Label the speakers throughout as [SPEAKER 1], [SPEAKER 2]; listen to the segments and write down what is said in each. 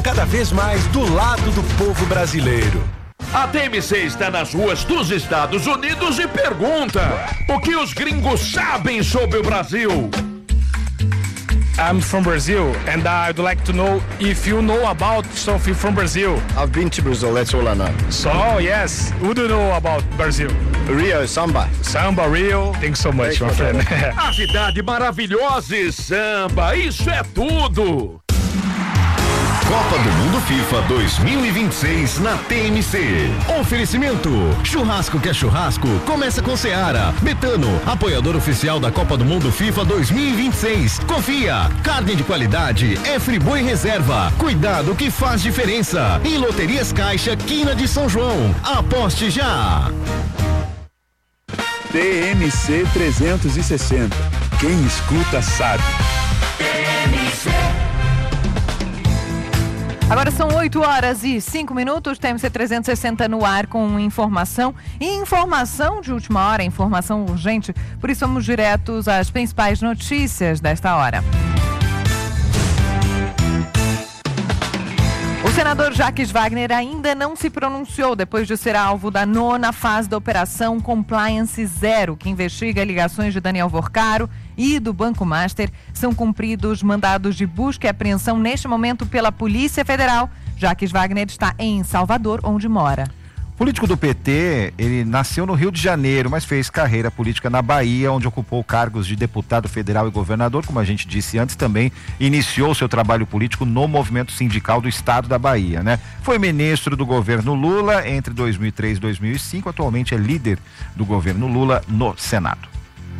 [SPEAKER 1] cada vez mais do lado do povo brasileiro.
[SPEAKER 2] A TMC está nas ruas dos Estados Unidos e pergunta: o que os gringos sabem sobre o Brasil?
[SPEAKER 3] I'm from Brazil and I'd like to know if you know about something from Brazil.
[SPEAKER 4] I've been to Brazil, that's all I know.
[SPEAKER 3] So, yes, what do you know about Brazil?
[SPEAKER 4] Rio, samba.
[SPEAKER 3] Samba, Rio. Thanks so much, my friend.
[SPEAKER 2] A cidade maravilhosa e samba, isso é tudo!
[SPEAKER 5] Copa do Mundo FIFA 2026 na TMC. Oferecimento: churrasco que é churrasco, começa com Seara. Betano, apoiador oficial da Copa do Mundo FIFA 2026. Confia, carne de qualidade é Friboi Reserva. Cuidado que faz diferença. E Loterias Caixa, Quina de São João. Aposte já.
[SPEAKER 6] TMC 360. Quem escuta sabe.
[SPEAKER 7] TMC. Agora são 8h05, TMC 360 no ar com informação e informação de última hora, informação urgente, por isso vamos diretos às principais notícias desta hora. O senador Jacques Wagner ainda não se pronunciou depois de ser alvo da 9ª fase da Operação Compliance Zero, que investiga ligações de Daniel Vorcaro e do Banco Master. São cumpridos mandados de busca e apreensão neste momento pela Polícia Federal. Jacques Wagner está em Salvador, onde mora.
[SPEAKER 8] Político do PT, ele nasceu no Rio de Janeiro, mas fez carreira política na Bahia, onde ocupou cargos de deputado federal e governador. Como a gente disse antes, também iniciou seu trabalho político no movimento sindical do estado da Bahia, né? Foi ministro do governo Lula entre 2003 e 2005, atualmente é líder do governo Lula no Senado.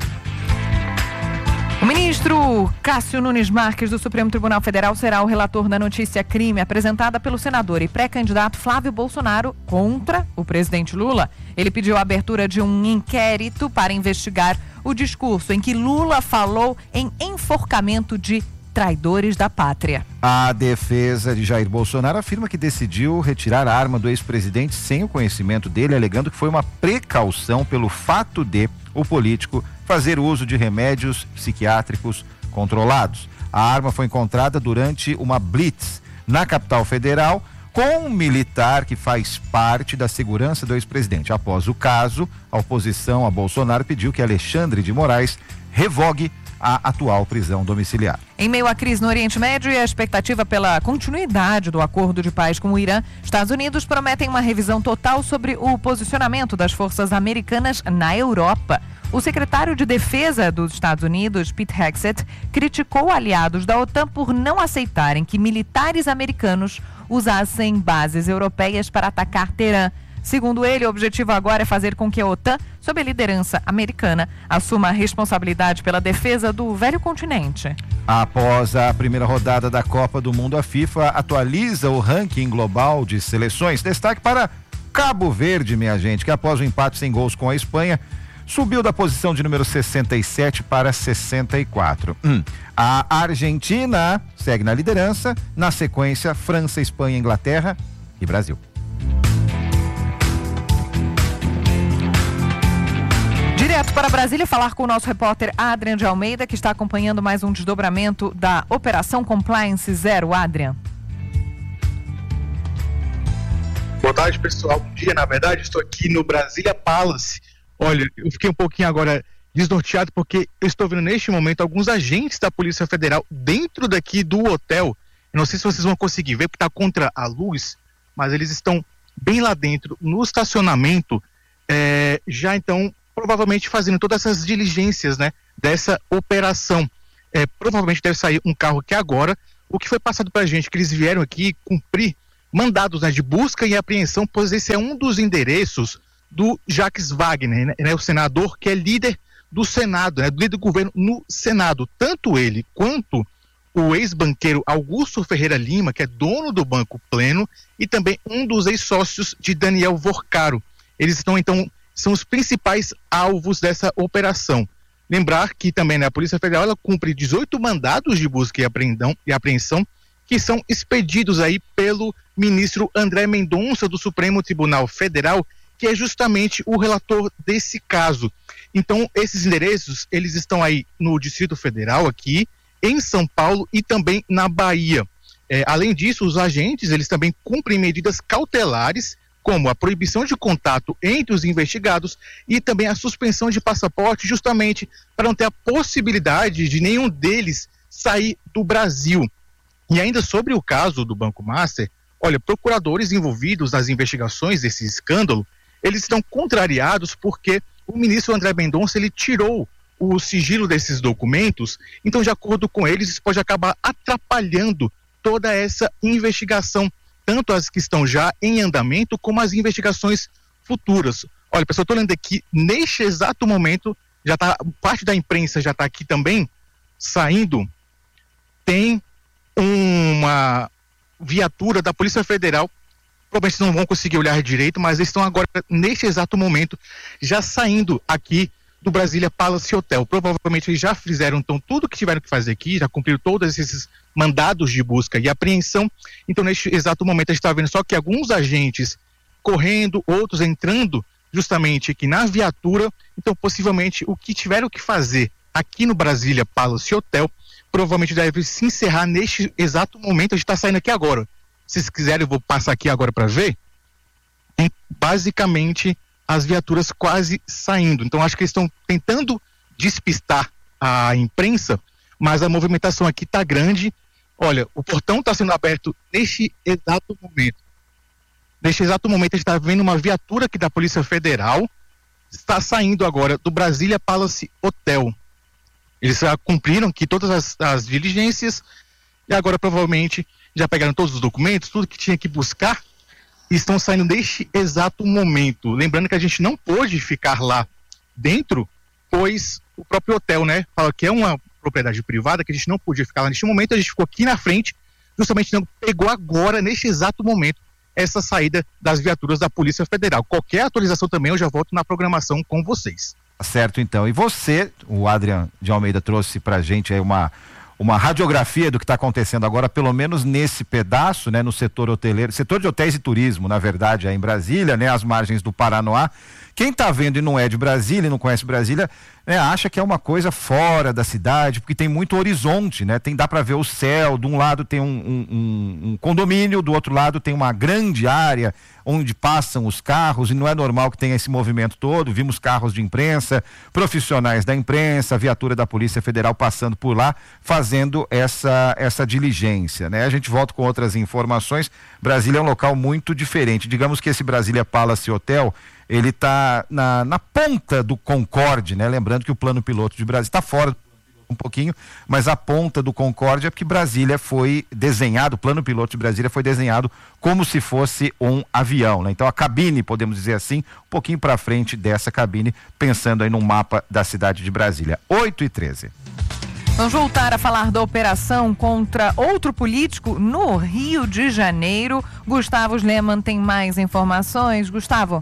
[SPEAKER 7] O ministro Cássio Nunes Marques do Supremo Tribunal Federal será o relator da notícia crime apresentada pelo senador e pré-candidato Flávio Bolsonaro contra o presidente Lula. Ele pediu a abertura de um inquérito para investigar o discurso em que Lula falou em enforcamento de traidores da pátria.
[SPEAKER 8] A defesa de Jair Bolsonaro afirma que decidiu retirar a arma do ex-presidente sem o conhecimento dele, alegando que foi uma precaução pelo fato de o político fazer uso de remédios psiquiátricos controlados. A arma foi encontrada durante uma blitz na capital federal com um militar que faz parte da segurança do ex-presidente. Após o caso, a oposição a Bolsonaro pediu que Alexandre de Moraes revogue a atual prisão domiciliar.
[SPEAKER 7] Em meio à crise no Oriente Médio e a expectativa pela continuidade do acordo de paz com o Irã, Estados Unidos prometem uma revisão total sobre o posicionamento das forças americanas na Europa. O secretário de Defesa dos Estados Unidos, Pete Hegseth, criticou aliados da OTAN por não aceitarem que militares americanos usassem bases europeias para atacar Teherã. Segundo ele, o objetivo agora é fazer com que a OTAN, sob a liderança americana, assuma a responsabilidade pela defesa do velho continente.
[SPEAKER 8] Após a primeira rodada da Copa do Mundo, a FIFA atualiza o ranking global de seleções. Destaque para Cabo Verde, minha gente, que após o empate sem gols com a Espanha, subiu da posição de número 67 para 64. A Argentina segue na liderança, na sequência França, Espanha, Inglaterra e Brasil.
[SPEAKER 7] Direto para Brasília, falar com o nosso repórter Adrian de Almeida, que está acompanhando mais um desdobramento da Operação Compliance Zero. Adrian.
[SPEAKER 9] Boa tarde, pessoal. Bom dia. Na verdade, estou aqui no Brasília Palace. Olha, eu fiquei um pouquinho agora desnorteado porque eu estou vendo neste momento alguns agentes da Polícia Federal dentro daqui do hotel. Eu não sei se vocês vão conseguir ver porque está contra a luz, mas eles estão bem lá dentro, no estacionamento, já então provavelmente fazendo todas essas diligências, né, dessa operação. Provavelmente deve sair um carro aqui agora. O que foi passado para a gente, que eles vieram aqui cumprir mandados, né, de busca e apreensão, pois esse é um dos endereços do Jacques Wagner, né, o senador que é líder do Senado, né, do líder do governo no Senado. Tanto ele quanto o ex-banqueiro Augusto Ferreira Lima, que é dono do Banco Pleno, e também um dos ex-sócios de Daniel Vorcaro. Eles estão, então, são os principais alvos dessa operação. Lembrar que também, né, a Polícia Federal ela cumpre 18 mandados de busca e apreensão que são expedidos aí pelo ministro André Mendonça do Supremo Tribunal Federal, que é justamente o relator desse caso. Então, esses endereços, eles estão aí no Distrito Federal, aqui, em São Paulo e também na Bahia. Além disso, os agentes, eles também cumprem medidas cautelares, como a proibição de contato entre os investigados e também a suspensão de passaporte, justamente para não ter a possibilidade de nenhum deles sair do Brasil. E ainda sobre o caso do Banco Master, olha, procuradores envolvidos nas investigações desse escândalo, eles estão contrariados porque o ministro André Mendonça, ele tirou o sigilo desses documentos, então, de acordo com eles, isso pode acabar atrapalhando toda essa investigação, tanto as que estão já em andamento, como as investigações futuras. Olha, pessoal, estou lendo aqui, neste exato momento, já tá, parte da imprensa já está aqui também, saindo, tem uma viatura da Polícia Federal, provavelmente não vão conseguir olhar direito, mas eles estão agora, neste exato momento, já saindo aqui do Brasília Palace Hotel. Provavelmente eles já fizeram então tudo que tiveram que fazer aqui, já cumpriram todos esses mandados de busca e apreensão. Então, neste exato momento, a gente está vendo só que alguns agentes correndo, outros entrando justamente aqui na viatura. Então, possivelmente, o que tiveram que fazer aqui no Brasília Palace Hotel provavelmente deve se encerrar neste exato momento. A gente está saindo aqui agora. Se vocês quiserem, eu vou passar aqui agora para ver. Tem basicamente as viaturas quase saindo. Então, acho que eles estão tentando despistar a imprensa, mas a movimentação aqui está grande. Olha, o portão está sendo aberto neste exato momento. Neste exato momento, a gente está vendo uma viatura aqui da Polícia Federal, está saindo agora do Brasília Palace Hotel. Eles já cumpriram aqui todas as diligências e agora provavelmente já pegaram todos os documentos, tudo que tinha que buscar, e estão saindo neste exato momento. Lembrando que a gente não pôde ficar lá dentro, pois o próprio hotel, né, fala que é uma propriedade privada, que a gente não podia ficar lá neste momento. A gente ficou aqui na frente, justamente não pegou agora, neste exato momento, essa saída das viaturas da Polícia Federal. Qualquer atualização também eu já volto na programação com vocês.
[SPEAKER 8] Certo, então. E você, o Adrian de Almeida trouxe pra gente aí uma radiografia do que está acontecendo agora, pelo menos nesse pedaço, né, no setor hoteleiro, setor de hotéis e turismo, na verdade, aí em Brasília, né, às margens do Paranoá. Quem está vendo e não é de Brasília e não conhece Brasília, né, acha que é uma coisa fora da cidade, porque tem muito horizonte, né? Dá para ver o céu, de um lado tem um condomínio, do outro lado tem uma grande área onde passam os carros, e não é normal que tenha esse movimento todo. Vimos carros de imprensa, profissionais da imprensa, viatura da Polícia Federal passando por lá, fazendo essa diligência, né? A gente volta com outras informações. Brasília é um local muito diferente. Digamos que esse Brasília Palace Hotel, ele está na ponta do Concorde, né? Lembrando que o plano piloto de Brasília está fora um pouquinho, mas a ponta do Concorde é porque Brasília foi desenhado, o plano piloto de Brasília foi desenhado como se fosse um avião, né? Então a cabine, podemos dizer assim, um pouquinho para frente dessa cabine, pensando aí no mapa da cidade de Brasília. 8h13.
[SPEAKER 7] Vamos voltar a falar da operação contra outro político no Rio de Janeiro. Gustavo Sleman tem mais informações. Gustavo.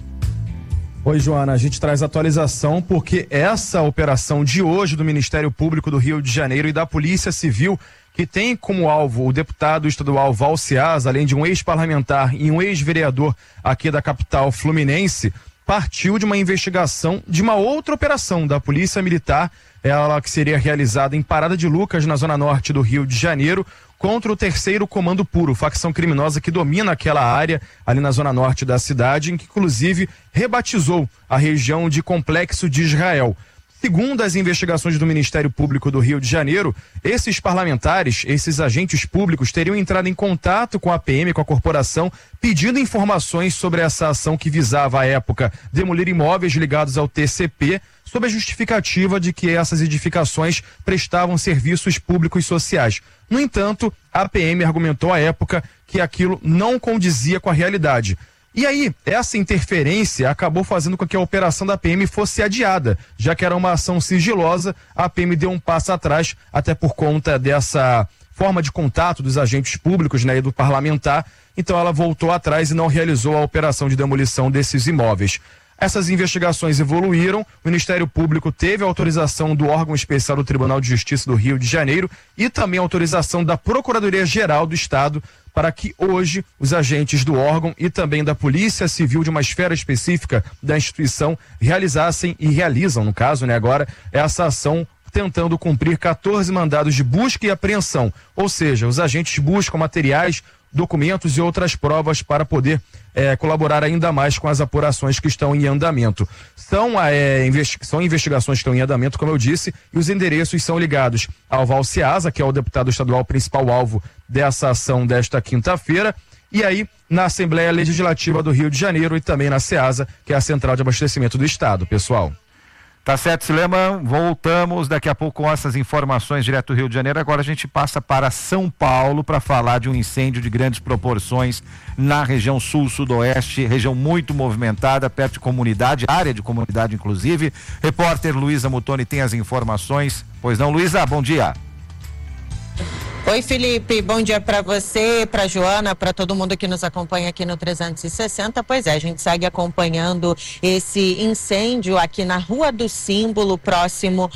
[SPEAKER 10] Oi, Joana, a gente traz atualização porque essa operação de hoje do Ministério Público do Rio de Janeiro e da Polícia Civil, que tem como alvo o deputado estadual Val Ceasa, além de um ex-parlamentar e um ex-vereador aqui da capital fluminense, partiu de uma investigação de uma outra operação da Polícia Militar, ela que seria realizada em Parada de Lucas, na zona norte do Rio de Janeiro, contra o 3º Comando Puro, facção criminosa que domina aquela área ali na zona norte da cidade, em que inclusive rebatizou a região de Complexo de Israel. Segundo as investigações do Ministério Público do Rio de Janeiro, esses parlamentares, esses agentes públicos teriam entrado em contato com a PM, com a corporação, pedindo informações sobre essa ação que visava, à época, demolir imóveis ligados ao TCP, sob a justificativa de que essas edificações prestavam serviços públicos sociais. No entanto, a PM argumentou à época que aquilo não condizia com a realidade. E aí, essa interferência acabou fazendo com que a operação da PM fosse adiada. Já que era uma ação sigilosa, a PM deu um passo atrás, até por conta dessa forma de contato dos agentes públicos, né, e do parlamentar. Então ela voltou atrás e não realizou a operação de demolição desses imóveis. Essas investigações evoluíram, o Ministério Público teve a autorização do órgão especial do Tribunal de Justiça do Rio de Janeiro e também a autorização da Procuradoria-Geral do Estado para que hoje os agentes do órgão e também da Polícia Civil de uma esfera específica da instituição realizassem e realizam, no caso, né, agora, essa ação tentando cumprir 14 mandados de busca e apreensão. Ou seja, os agentes buscam materiais, documentos e outras provas para poder colaborar ainda mais com as apurações que estão em andamento. São investigações que estão em andamento, como eu disse, e os endereços são ligados ao Val Ceasa, que é o deputado estadual principal alvo dessa ação desta quinta-feira, e aí na Assembleia Legislativa do Rio de Janeiro e também na Ceasa, que é a Central de Abastecimento do Estado, pessoal.
[SPEAKER 8] Tá certo, Silema, voltamos daqui a pouco com essas informações direto do Rio de Janeiro. Agora a gente passa para São Paulo para falar de um incêndio de grandes proporções na região sul-sudoeste, região muito movimentada, perto de comunidade, área de comunidade inclusive. Repórter Luísa Mutoni tem as informações. Pois não, Luísa, bom dia.
[SPEAKER 11] Oi, Felipe, bom dia para você, para Joana, para todo mundo que nos acompanha aqui no 360. Pois é, a gente segue acompanhando esse incêndio aqui na Rua do Símbolo, próximo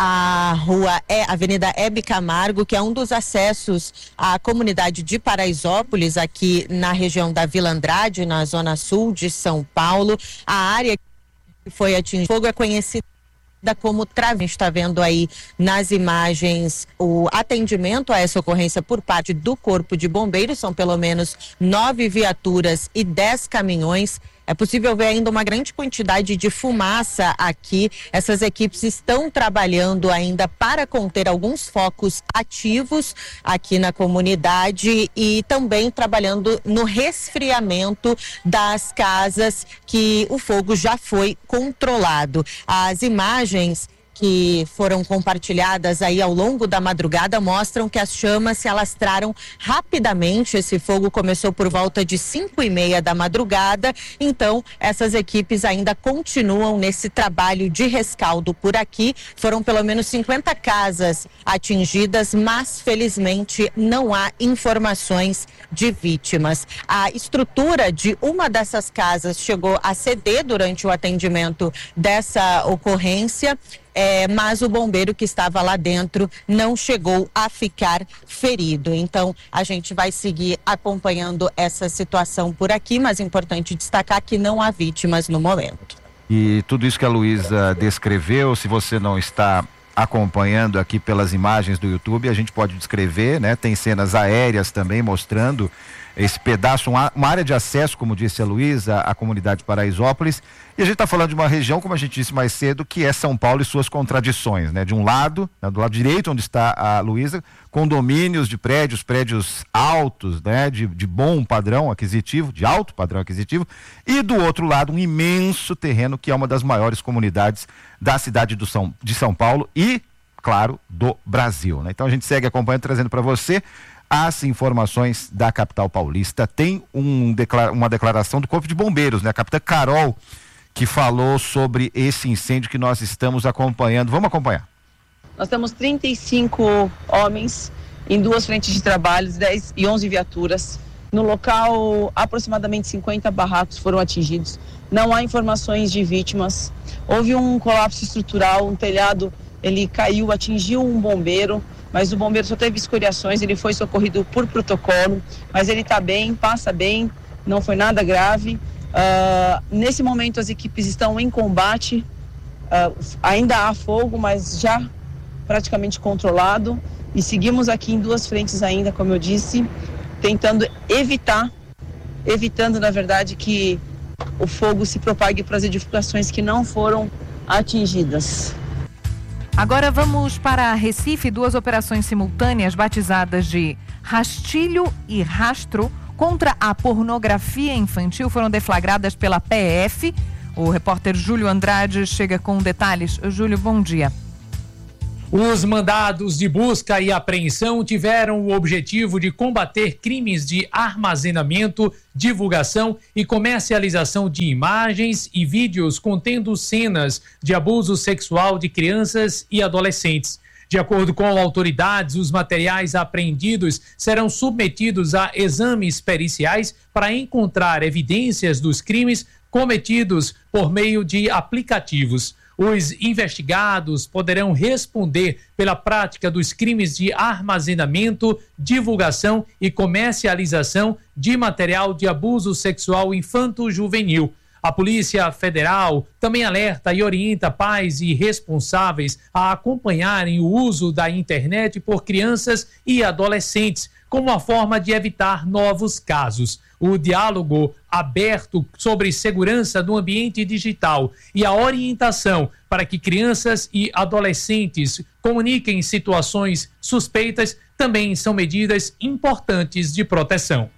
[SPEAKER 11] à Avenida Hebe Camargo, que é um dos acessos à comunidade de Paraisópolis, aqui na região da Vila Andrade, na zona sul de São Paulo. A área que foi atingida, fogo é conhecida como Trave. Está vendo aí nas imagens o atendimento a essa ocorrência por parte do Corpo de Bombeiros. São pelo menos 9 viaturas e 10 caminhões. É possível ver ainda uma grande quantidade de fumaça aqui. Essas equipes estão trabalhando ainda para conter alguns focos ativos aqui na comunidade e também trabalhando no resfriamento das casas que o fogo já foi controlado. As imagens que foram compartilhadas aí ao longo da madrugada mostram que as chamas se alastraram rapidamente. Esse fogo começou por volta de 5:30 da madrugada, então essas equipes ainda continuam nesse trabalho de rescaldo por aqui. Foram pelo menos 50 casas atingidas, mas felizmente não há informações de vítimas. A estrutura de uma dessas casas chegou a ceder durante o atendimento dessa ocorrência, mas o bombeiro que estava lá dentro não chegou a ficar ferido. Então, a gente vai seguir acompanhando essa situação por aqui, mas é importante destacar que não há vítimas no momento.
[SPEAKER 8] E tudo isso que a Luísa descreveu, se você não está acompanhando aqui pelas imagens do YouTube, a gente pode descrever, né? Tem cenas aéreas também mostrando esse pedaço, uma área de acesso, como disse a Luísa, à comunidade de Paraisópolis. E a gente está falando de uma região, como a gente disse mais cedo, que é São Paulo e suas contradições, né? De um lado, né, do lado direito, onde está a Luísa, condomínios de prédios altos, né? De bom padrão aquisitivo, de alto padrão aquisitivo, e do outro lado um imenso terreno que é uma das maiores comunidades da cidade de São Paulo e, claro, do Brasil, né? Então a gente segue acompanhando, trazendo para você as informações da capital paulista. Tem uma declaração do Corpo de Bombeiros, né? A capitã Carol, que falou sobre esse incêndio que nós estamos acompanhando. Vamos acompanhar.
[SPEAKER 12] Nós temos 35 homens em 2 frentes de trabalho, 10 e 11 viaturas. No local, aproximadamente 50 barracos foram atingidos. Não há informações de vítimas. Houve um colapso estrutural, um telhado, ele caiu, atingiu um bombeiro, mas o bombeiro só teve escoriações, ele foi socorrido por protocolo, mas ele está bem, passa bem, não foi nada grave. Nesse momento as equipes estão em combate, ainda há fogo, mas já praticamente controlado, e seguimos aqui em 2 frentes ainda, como eu disse, tentando evitando na verdade que o fogo se propague para as edificações que não foram atingidas.
[SPEAKER 7] Agora vamos para Recife. 2 operações simultâneas batizadas de Rastilho e Rastro contra a pornografia infantil foram deflagradas pela PF. O repórter Júlio Andrade chega com detalhes. Júlio, bom dia.
[SPEAKER 13] Os mandados de busca e apreensão tiveram o objetivo de combater crimes de armazenamento, divulgação e comercialização de imagens e vídeos contendo cenas de abuso sexual de crianças e adolescentes. De acordo com autoridades, os materiais apreendidos serão submetidos a exames periciais para encontrar evidências dos crimes cometidos por meio de aplicativos. Os investigados poderão responder pela prática dos crimes de armazenamento, divulgação e comercialização de material de abuso sexual infanto-juvenil. A Polícia Federal também alerta e orienta pais e responsáveis a acompanharem o uso da internet por crianças e adolescentes, como uma forma de evitar novos casos. O diálogo aberto sobre segurança do ambiente digital e a orientação para que crianças e adolescentes comuniquem situações suspeitas também são medidas importantes de proteção.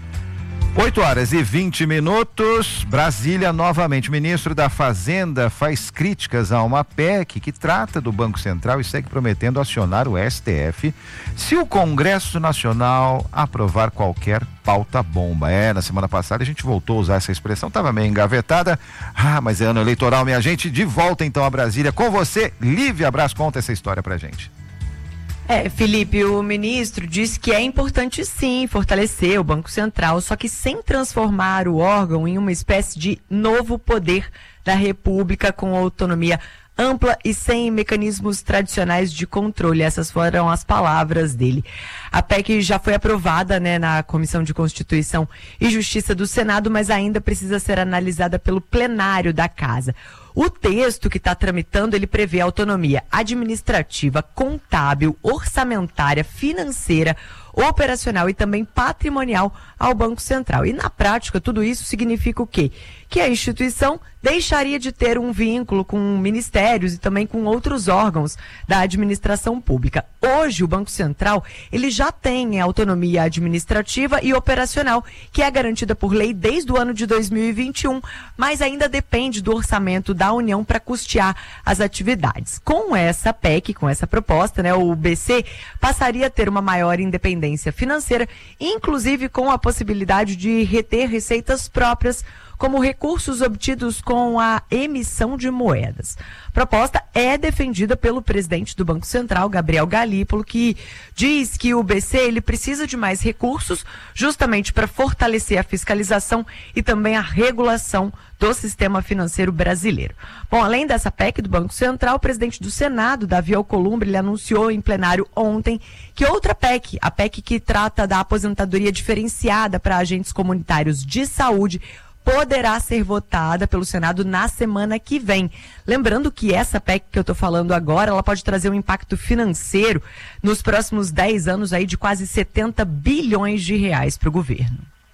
[SPEAKER 8] 8h20. Brasília novamente. O ministro da Fazenda faz críticas a uma PEC que trata do Banco Central e segue prometendo acionar o STF se o Congresso Nacional aprovar qualquer pauta-bomba. Na semana passada a gente voltou a usar essa expressão, estava meio engavetada. Mas é ano eleitoral, minha gente. De volta então a Brasília com você. Lívia Braz, conta essa história pra gente.
[SPEAKER 14] Felipe, o ministro disse que é importante sim fortalecer o Banco Central, só que sem transformar o órgão em uma espécie de novo poder da República com autonomia ampla e sem mecanismos tradicionais de controle. Essas foram as palavras dele. A PEC já foi aprovada, na Comissão de Constituição e Justiça do Senado, mas ainda precisa ser analisada pelo plenário da Casa. O texto que está tramitando, ele prevê autonomia administrativa, contábil, orçamentária, financeira, operacional e também patrimonial ao Banco Central. E na prática, tudo isso significa o quê? Que a instituição deixaria de ter um vínculo com ministérios e também com outros órgãos da administração pública. Hoje, o Banco Central, ele já tem autonomia administrativa e operacional, que é garantida por lei desde o ano de 2021, mas ainda depende do orçamento da União para custear as atividades. Com essa PEC, com essa proposta, o BC passaria a ter uma maior independência financeira, inclusive com a possibilidade de reter receitas próprias, como recursos obtidos com a emissão de moedas. A proposta é defendida pelo presidente do Banco Central, Gabriel Galípolo, que diz que o BC ele precisa de mais recursos justamente para fortalecer a fiscalização e também a regulação do sistema financeiro brasileiro. Bom, além dessa PEC do Banco Central, o presidente do Senado, Davi Alcolumbre, ele anunciou em plenário ontem que outra PEC, a PEC que trata da aposentadoria diferenciada para agentes comunitários de saúde, poderá ser votada pelo Senado na semana que vem. Lembrando que essa PEC que eu estou falando agora, ela pode trazer um impacto financeiro nos próximos 10 anos aí de quase 70 bilhões de reais para o governo.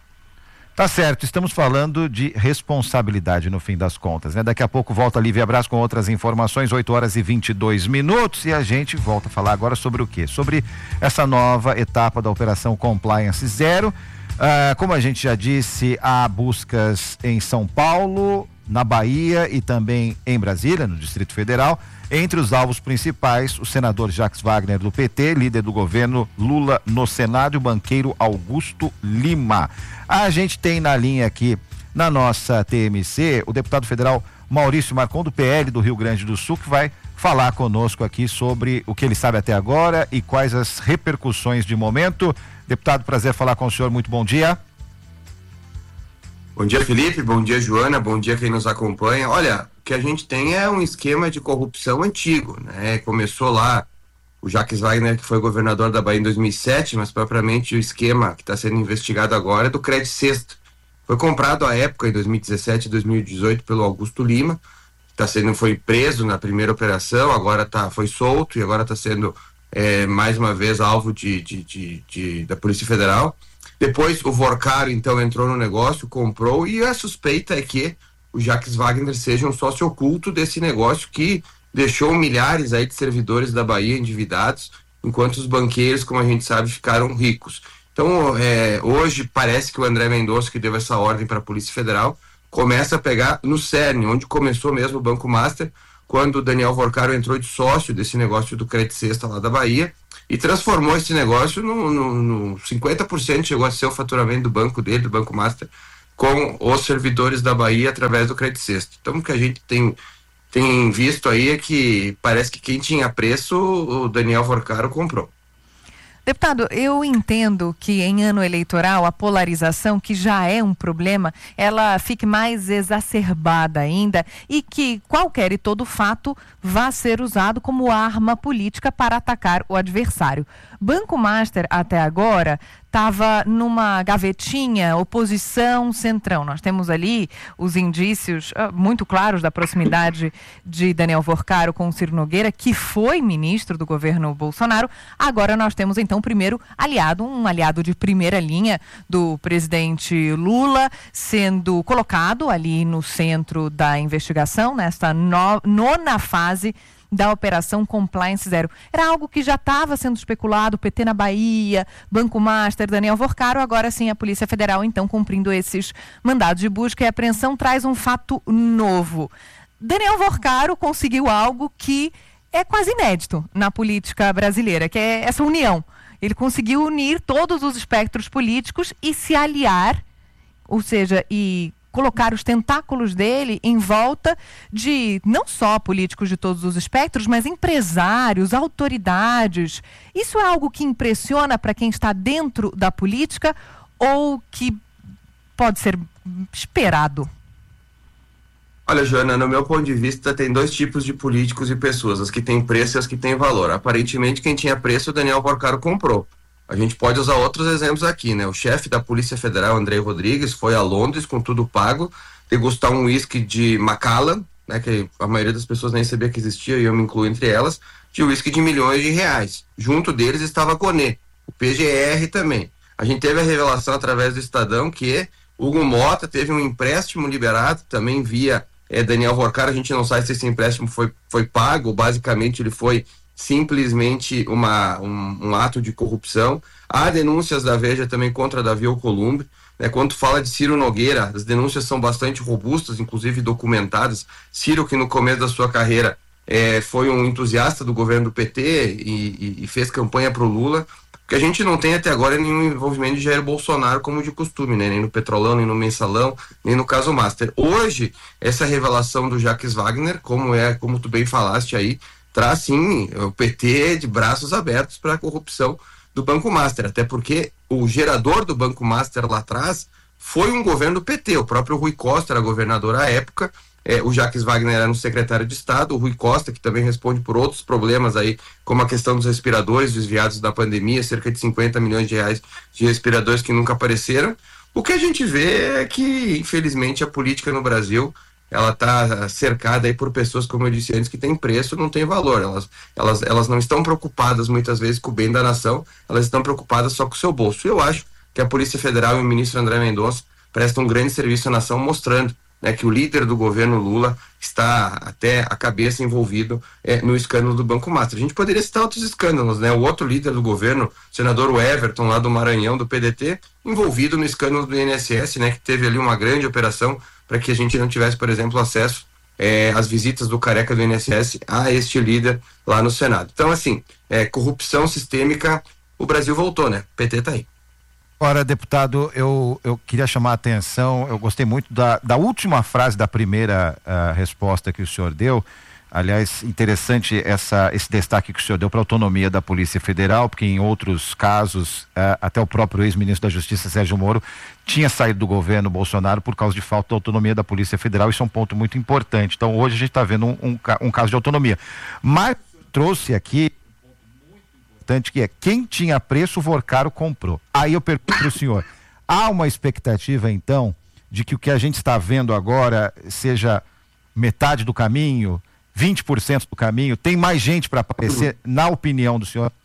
[SPEAKER 8] Tá certo, estamos falando de responsabilidade no fim das contas, Daqui a pouco volta a Lívia Braz com outras informações, 8h22 e a gente volta a falar agora sobre o quê? Sobre essa nova etapa da Operação Compliance Zero. Como a gente já disse, há buscas em São Paulo, na Bahia e também em Brasília, no Distrito Federal. Entre os alvos principais, o senador Jacques Wagner do PT, líder do governo Lula no Senado, e o banqueiro Augusto Lima. A gente tem na linha aqui, na nossa TMC, o deputado federal Maurício Marcon, do PL do Rio Grande do Sul, que vai falar conosco aqui sobre o que ele sabe até agora e quais as repercussões de momento. Deputado, prazer falar com o senhor, muito bom dia.
[SPEAKER 15] Bom dia, Felipe, bom dia, Joana, bom dia quem nos acompanha. Olha, o que a gente tem é um esquema de corrupção antigo, Começou lá o Jacques Wagner, que foi governador da Bahia em 2007, mas propriamente o esquema que está sendo investigado agora é do Crédito Sexto. Foi comprado à época, em 2017 e 2018, pelo Augusto Lima, foi preso na primeira operação, agora foi solto e agora está sendo mais uma vez alvo da Polícia Federal. Depois o Vorcaro então entrou no negócio, comprou, e a suspeita é que o Jacques Wagner seja um sócio oculto desse negócio que deixou milhares aí de servidores da Bahia endividados, enquanto os banqueiros, como a gente sabe, ficaram ricos. Então hoje parece que o André Mendonça, que deu essa ordem para a Polícia Federal, começa a pegar no cerne, onde começou mesmo o Banco Master, quando o Daniel Vorcaro entrou de sócio desse negócio do Crédito Sexta lá da Bahia e transformou esse negócio no 50%, chegou a ser o faturamento do banco dele, do Banco Master, com os servidores da Bahia através do Crédito Sexta. Então o que a gente tem visto aí é que parece que quem tinha preço, o Daniel Vorcaro comprou.
[SPEAKER 7] Deputado, eu entendo que em ano eleitoral a polarização, que já é um problema, ela fique mais exacerbada ainda e que qualquer e todo fato vá ser usado como arma política para atacar o adversário. Banco Master, até agora, estava numa gavetinha, oposição, centrão. Nós temos ali os indícios muito claros da proximidade de Daniel Vorcaro com o Ciro Nogueira, que foi ministro do governo Bolsonaro. Agora nós temos então o primeiro aliado, um aliado de primeira linha do presidente Lula, sendo colocado ali no centro da investigação, nesta nona fase da Operação Compliance Zero. Era algo que já estava sendo especulado, PT na Bahia, Banco Master, Daniel Vorcaro, agora sim a Polícia Federal, então, cumprindo esses mandados de busca e apreensão, traz um fato novo. Daniel Vorcaro conseguiu algo que é quase inédito na política brasileira, que é essa união. Ele conseguiu unir todos os espectros políticos e se aliar, ou seja, e colocar os tentáculos dele em volta de não só políticos de todos os espectros, mas empresários, autoridades. Isso é algo que impressiona para quem está dentro da política ou que pode ser esperado?
[SPEAKER 15] Olha, Joana, no meu ponto de vista, tem dois tipos de políticos e pessoas, as que têm preço e as que têm valor. Aparentemente, quem tinha preço, o Daniel Vorcaro comprou. A gente pode usar outros exemplos aqui, né? O chefe da Polícia Federal, André Rodrigues, foi a Londres com tudo pago, degustar um uísque de Macallan, né? Que a maioria das pessoas nem sabia que existia, e eu me incluo entre elas, de uísque de milhões de reais. Junto deles estava a Gonê, o PGR também. A gente teve a revelação através do Estadão que Hugo Mota teve um empréstimo liberado, também via Daniel Vorcaro. A gente não sabe se esse empréstimo foi pago, basicamente ele foi simplesmente um ato de corrupção. Há denúncias da Veja também contra Davi Alcolumbre, né? Quando fala de Ciro Nogueira, as denúncias são bastante robustas, inclusive documentadas. Ciro, que no começo da sua carreira foi um entusiasta do governo do PT e fez campanha pro Lula. O que a gente não tem até agora é nenhum envolvimento de Jair Bolsonaro, como de costume, né? Nem no Petrolão, nem no Mensalão, nem no caso Master. Hoje, essa revelação do Jacques Wagner, como tu bem falaste aí, traz sim o PT de braços abertos para a corrupção do Banco Master, até porque o gerador do Banco Master lá atrás foi um governo do PT, o próprio Rui Costa era governador à época, o Jacques Wagner era um secretário de Estado, o Rui Costa, que também responde por outros problemas aí, como a questão dos respiradores desviados da pandemia, cerca de 50 milhões de reais de respiradores que nunca apareceram. O que a gente vê é que, infelizmente, a política no Brasil ela está cercada aí por pessoas, como eu disse antes, que têm preço, não tem valor. Elas não estão preocupadas muitas vezes com o bem da nação, elas estão preocupadas só com o seu bolso. Eu acho que a Polícia Federal e o ministro André Mendonça prestam um grande serviço à nação, mostrando, né, que o líder do governo Lula está até a cabeça envolvido no escândalo do Banco Master. A gente poderia citar outros escândalos, né? O outro líder do governo, o senador Everton, lá do Maranhão, do PDT, envolvido no escândalo do INSS, né, que teve ali uma grande operação para que a gente não tivesse, por exemplo, acesso às visitas do careca do INSS a este líder lá no Senado. Então, assim, corrupção sistêmica, o Brasil voltou, né? O PT tá aí.
[SPEAKER 8] Ora, deputado, eu queria chamar a atenção, eu gostei muito da última frase da primeira resposta que o senhor deu. Aliás, interessante esse destaque que o senhor deu para a autonomia da Polícia Federal, porque em outros casos, até o próprio ex-ministro da Justiça, Sérgio Moro, tinha saído do governo Bolsonaro por causa de falta de autonomia da Polícia Federal. Isso é um ponto muito importante. Então, hoje a gente está vendo um caso de autonomia. Mas trouxe aqui que é quem tinha preço, o Vorcaro comprou. Aí eu pergunto para o senhor, há uma expectativa então de que o que a gente está vendo agora seja metade do caminho, 20% do caminho? Tem mais gente para aparecer, na opinião do senhor?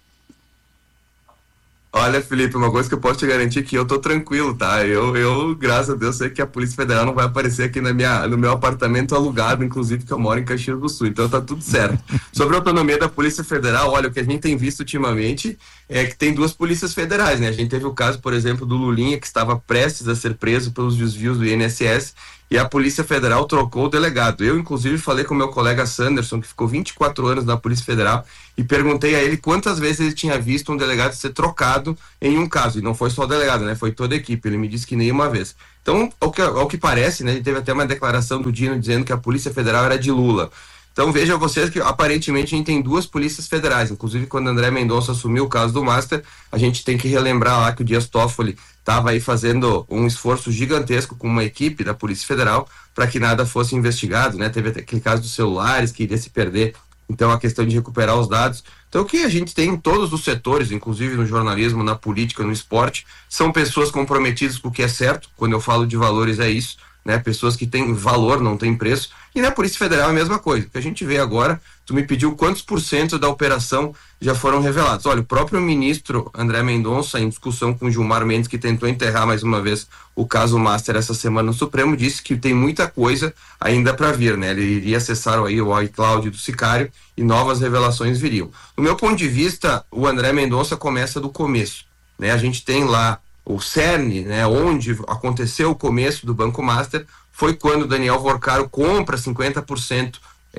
[SPEAKER 15] Olha, Felipe, uma coisa que eu posso te garantir é que eu tô tranquilo, tá? Eu, graças a Deus, sei que a Polícia Federal não vai aparecer aqui no meu apartamento alugado, inclusive, que eu moro em Caxias do Sul, então tá tudo certo. Sobre a autonomia da Polícia Federal, olha, o que a gente tem visto ultimamente é que tem duas polícias federais, né? A gente teve o caso, por exemplo, do Lulinha, que estava prestes a ser preso pelos desvios do INSS, e a Polícia Federal trocou o delegado. Eu, inclusive, falei com o meu colega Sanderson, que ficou 24 anos na Polícia Federal, e perguntei a ele quantas vezes ele tinha visto um delegado ser trocado em um caso. E não foi só o delegado, né? Foi toda a equipe. Ele me disse que nenhuma vez. Então, ao que parece, né? Ele teve até uma declaração do Dino dizendo que a Polícia Federal era de Lula. Então, vejam vocês que, aparentemente, a gente tem duas polícias federais. Inclusive, quando André Mendonça assumiu o caso do Master, a gente tem que relembrar lá que o Dias Toffoli estava aí fazendo um esforço gigantesco com uma equipe da Polícia Federal para que nada fosse investigado, né? Teve aquele caso dos celulares que iria se perder Então, a questão de recuperar os dados. Então, o que a gente tem em todos os setores, inclusive no jornalismo, na política, no esporte, são pessoas comprometidas com o que é certo. Quando eu falo de valores, é isso, né? Pessoas que têm valor, não têm preço. E na Polícia Federal é a mesma coisa. O que a gente vê agora, tu me pediu quantos % da operação já foram revelados. Olha, o próprio ministro André Mendonça, em discussão com Gilmar Mendes, que tentou enterrar mais uma vez o caso Master essa semana no Supremo, disse que tem muita coisa ainda para vir, né? Ele iria acessar aí o iCloud do Sicário e novas revelações viriam. Do meu ponto de vista, o André Mendonça começa do começo, né? A gente tem lá o cerne, né, onde aconteceu o começo do Banco Master, foi quando o Daniel Vorcaro compra 50%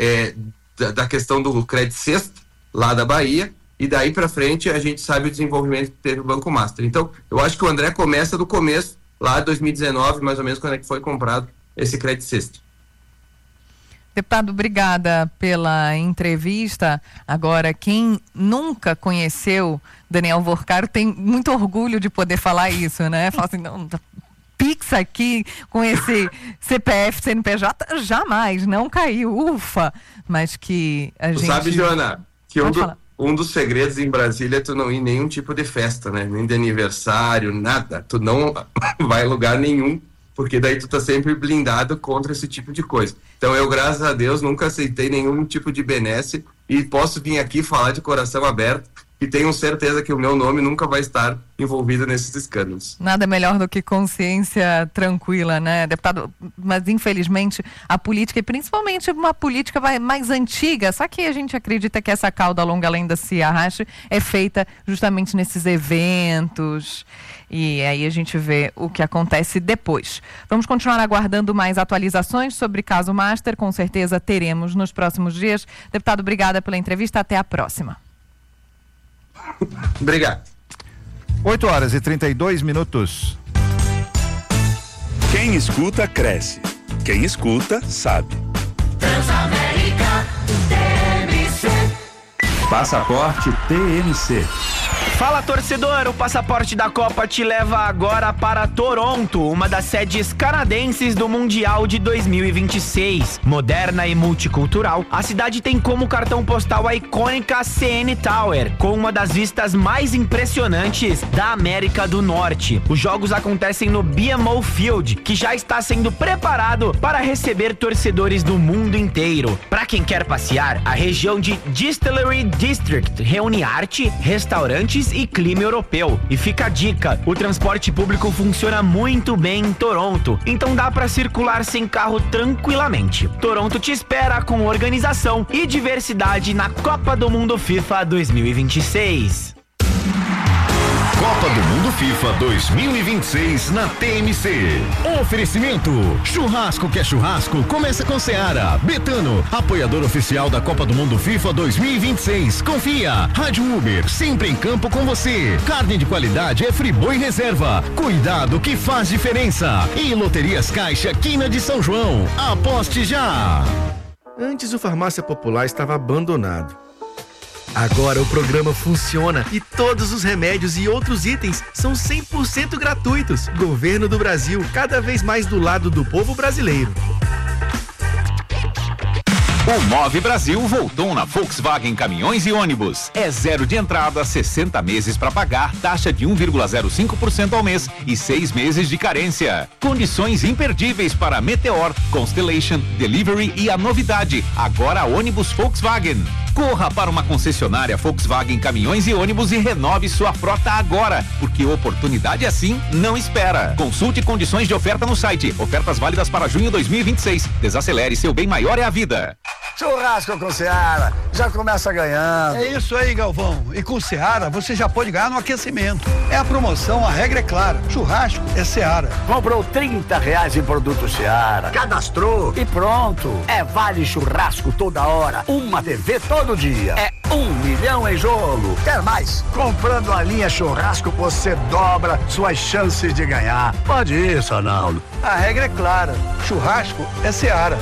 [SPEAKER 15] da questão do Credit Sexta, lá da Bahia, e daí para frente a gente sabe o desenvolvimento que teve o Banco Master. Então, eu acho que o André começa do começo, lá em 2019, mais ou menos, quando é que foi comprado esse Credit Sexta.
[SPEAKER 7] Deputado, obrigada pela entrevista. Agora, quem nunca conheceu Daniel Vorcaro tem muito orgulho de poder falar isso, né? Fala assim, não, Pix aqui com esse CPF, CNPJ, jamais, não caiu, ufa. Mas que a gente...
[SPEAKER 15] Sabe, Joana, que um dos segredos em Brasília é tu não ir em nenhum tipo de festa, né? Nem de aniversário, nada. Tu não vai em lugar nenhum, porque daí tu tá sempre blindado contra esse tipo de coisa. Então eu, graças a Deus, nunca aceitei nenhum tipo de benesse e posso vir aqui falar de coração aberto e tenho certeza que o meu nome nunca vai estar envolvido nesses escândalos.
[SPEAKER 7] Nada melhor do que consciência tranquila, né, deputado? Mas infelizmente a política, e principalmente uma política mais antiga, só que a gente acredita que essa cauda longa ainda se arraste, é feita justamente nesses eventos. E aí a gente vê o que acontece depois. Vamos continuar aguardando mais atualizações sobre caso Master, com certeza teremos nos próximos dias. Deputado, obrigada pela entrevista, até a próxima.
[SPEAKER 15] Obrigado.
[SPEAKER 6] 8h32. Quem escuta, cresce. Quem escuta, sabe.
[SPEAKER 16] Transamérica TMC.
[SPEAKER 6] Passaporte TMC.
[SPEAKER 17] Fala, torcedor, o passaporte da Copa te leva agora para Toronto, uma das sedes canadenses do Mundial de 2026. Moderna e multicultural, a cidade tem como cartão postal a icônica CN Tower, com uma das vistas mais impressionantes da América do Norte. Os jogos acontecem no BMO Field, que já está sendo preparado para receber torcedores do mundo inteiro. Para quem quer passear, a região de Distillery District reúne arte, restaurantes e clima europeu. E fica a dica, o transporte público funciona muito bem em Toronto, então dá para circular sem carro tranquilamente. Toronto te espera com organização e diversidade na Copa do Mundo FIFA 2026.
[SPEAKER 5] Copa do Mundo FIFA 2026 na TMC. Oferecimento: churrasco que é churrasco, começa com Seara. Betano, apoiador oficial da Copa do Mundo FIFA 2026. Confia. Rádio Uber, sempre em campo com você. Carne de qualidade é Friboi Reserva. Cuidado que faz diferença. E Loterias Caixa, Quina de São João. Aposte já.
[SPEAKER 18] Antes o Farmácia Popular estava abandonado. Agora o programa funciona e todos os remédios e outros itens são 100% gratuitos. Governo do Brasil, cada vez mais do lado do povo brasileiro.
[SPEAKER 19] O Move Brasil voltou na Volkswagen Caminhões e Ônibus. É 0 de entrada, 60 meses para pagar, taxa de 1,05% ao mês e 6 meses de carência. Condições imperdíveis para Meteor, Constellation, Delivery e a novidade, agora ônibus Volkswagen. Corra para uma concessionária Volkswagen Caminhões e Ônibus e renove sua frota agora, porque oportunidade assim não espera. Consulte condições de oferta no site. Ofertas válidas para junho 2026. Desacelere, seu bem maior é a vida.
[SPEAKER 20] Churrasco com Seara, já começa ganhando.
[SPEAKER 21] É isso aí, Galvão. E com Seara você já pode ganhar no aquecimento. É a promoção, a regra é clara. Churrasco é Seara.
[SPEAKER 20] Comprou R$30 em produto Seara, cadastrou e pronto. É vale churrasco toda hora, uma TV todo dia. É 1 milhão em jogo. Quer mais? Comprando a linha churrasco você dobra suas chances de ganhar. Pode ir, Sonaldo.
[SPEAKER 21] A regra é clara. Churrasco é Seara.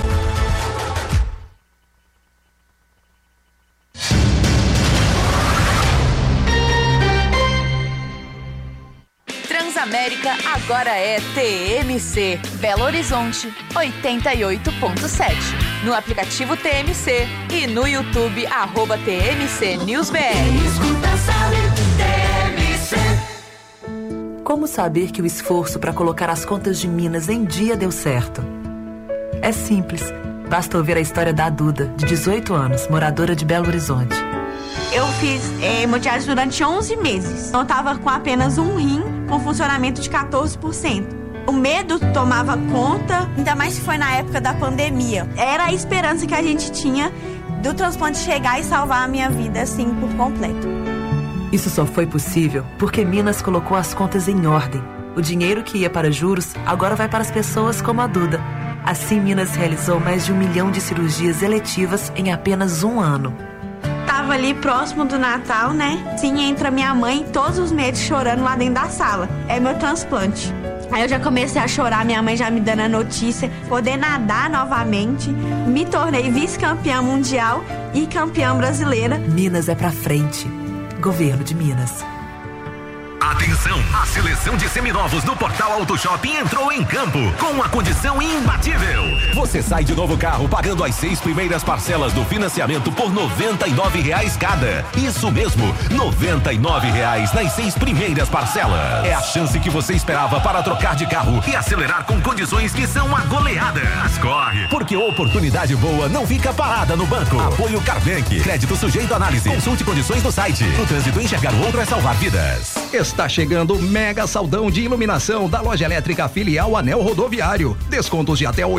[SPEAKER 22] Transamérica agora é TMC. Belo Horizonte, 88.7.
[SPEAKER 1] no aplicativo TMC e no YouTube @TMC News BR.
[SPEAKER 22] Como saber que o esforço para colocar as contas de Minas em dia deu certo? É simples. Basta ouvir a história da Duda, de 18 anos, moradora de Belo Horizonte.
[SPEAKER 23] Eu fiz hemodiálise durante 11 meses. Eu estava com apenas um rim, com funcionamento de 14%. O medo tomava conta, ainda mais se foi na época da pandemia. Era a esperança que a gente tinha do transplante chegar e salvar a minha vida, assim, por completo.
[SPEAKER 22] Isso só foi possível porque Minas colocou as contas em ordem. O dinheiro que ia para juros agora vai para as pessoas como a Duda. Assim, Minas realizou mais de 1 milhão de cirurgias eletivas em apenas um ano.
[SPEAKER 23] Tava ali próximo do Natal, né? Sim, entra minha mãe, todos os meses chorando lá dentro da sala. É meu transplante. Aí eu já comecei a chorar, minha mãe já me dando a notícia, poder nadar novamente. Me tornei vice-campeã mundial e campeã brasileira.
[SPEAKER 22] Minas é pra frente. Governo de Minas.
[SPEAKER 5] Atenção! A seleção de seminovos no Portal Auto Shopping entrou em campo com uma condição imbatível. Você sai de novo carro pagando as 6 primeiras parcelas do financiamento por R$ 99 cada. Isso mesmo, R$ 99 nas 6 primeiras parcelas. É a chance que você esperava para trocar de carro e acelerar com condições que são a goleada. Mas corre, porque oportunidade boa não fica parada no banco. Apoio Carbank, crédito sujeito à análise. Consulte condições no site. No trânsito, enxergar o outro é salvar vidas.
[SPEAKER 24] Está chegando o mega saldão de iluminação da Loja Elétrica Filial Anel Rodoviário. Descontos de até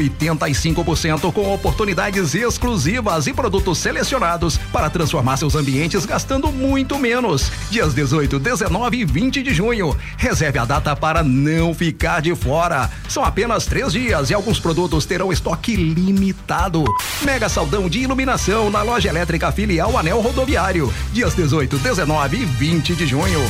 [SPEAKER 24] 85% com oportunidades exclusivas e produtos selecionados para transformar seus ambientes gastando muito menos. Dias 18, 19 e 20 de junho. Reserve a data para não ficar de fora. São apenas 3 dias e alguns produtos terão estoque limitado. Mega saldão de iluminação na Loja Elétrica Filial Anel Rodoviário. Dias 18, 19 e 20 de junho.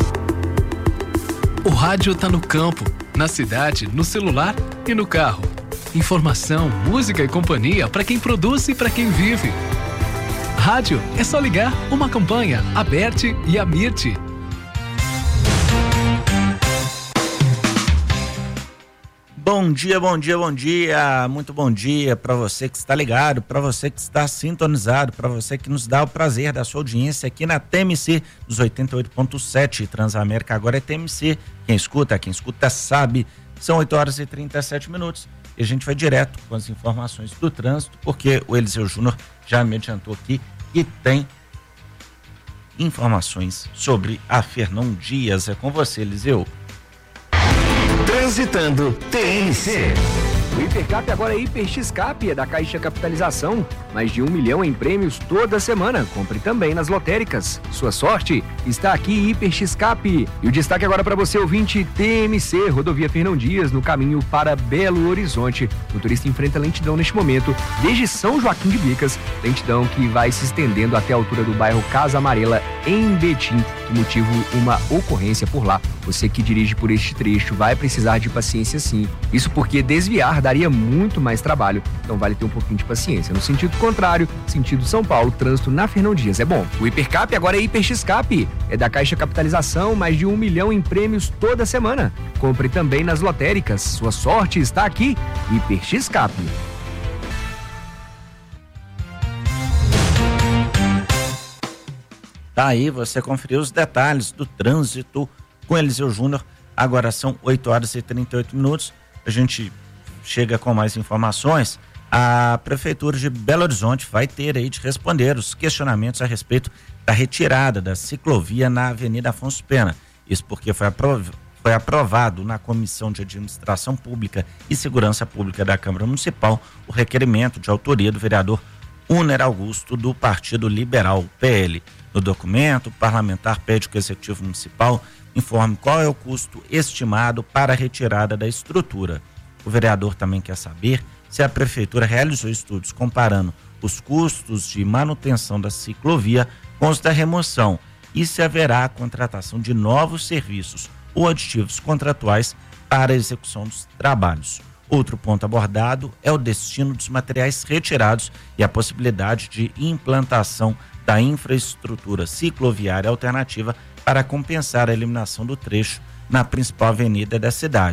[SPEAKER 25] O rádio tá no campo, na cidade, no celular e no carro. Informação, música e companhia para quem produz e para quem vive. Rádio é só ligar uma campanha, a Bert e a Mirti.
[SPEAKER 26] Bom dia, bom dia, bom dia, muito bom dia para você que está ligado, para você que está sintonizado, para você que nos dá o prazer da sua audiência aqui na TMC, nos 88.7, Transamérica agora é TMC, quem escuta sabe, são 8 horas e 37 minutos e a gente vai direto com as informações do trânsito, porque o Eliseu Júnior já me adiantou aqui e tem informações sobre a Fernão Dias. É com você, Eliseu.
[SPEAKER 5] Transitando TMC.
[SPEAKER 27] O Hipercap agora é Hiper X-Cap, é da Caixa Capitalização. Mais de 1 milhão em prêmios toda semana. Compre também nas lotéricas. Sua sorte está aqui, Hiper X-Cap. E o destaque agora para você, ouvinte, TMC, Rodovia Fernão Dias, no caminho para Belo Horizonte. O motorista enfrenta lentidão neste momento, desde São Joaquim de Bicas. Lentidão que vai se estendendo até a altura do bairro Casa Amarela, em Betim, que motiva uma ocorrência por lá. Você que dirige por este trecho vai precisar de paciência sim. Isso porque desviar daria muito mais trabalho, então vale ter um pouquinho de paciência. No sentido contrário, sentido São Paulo, trânsito na Fernão Dias é bom. O Hipercap agora é Hiper X-Cap, é da Caixa Capitalização, mais de 1 milhão em prêmios toda semana. Compre também nas lotéricas, sua sorte está aqui, Hiper X-Cap.
[SPEAKER 26] Tá aí, você conferiu os detalhes do trânsito com Eliseu Júnior. Agora são 8 horas e 38 minutos. A gente chega com mais informações. A Prefeitura de Belo Horizonte vai ter aí de responder os questionamentos a respeito da retirada da ciclovia na Avenida Afonso Pena. Isso porque foi aprovado na Comissão de Administração Pública e Segurança Pública da Câmara Municipal o requerimento de autoria do vereador Uner Augusto, do Partido Liberal, PL. No documento, o parlamentar pede que o Executivo Municipal informe qual é o custo estimado para a retirada da estrutura. O vereador também quer saber se a Prefeitura realizou estudos comparando os custos de manutenção da ciclovia com os da remoção e se haverá a contratação de novos serviços ou aditivos contratuais para a execução dos trabalhos. Outro ponto abordado é o destino dos materiais retirados e a possibilidade de implantação da infraestrutura cicloviária alternativa para compensar a eliminação do trecho na principal avenida da cidade.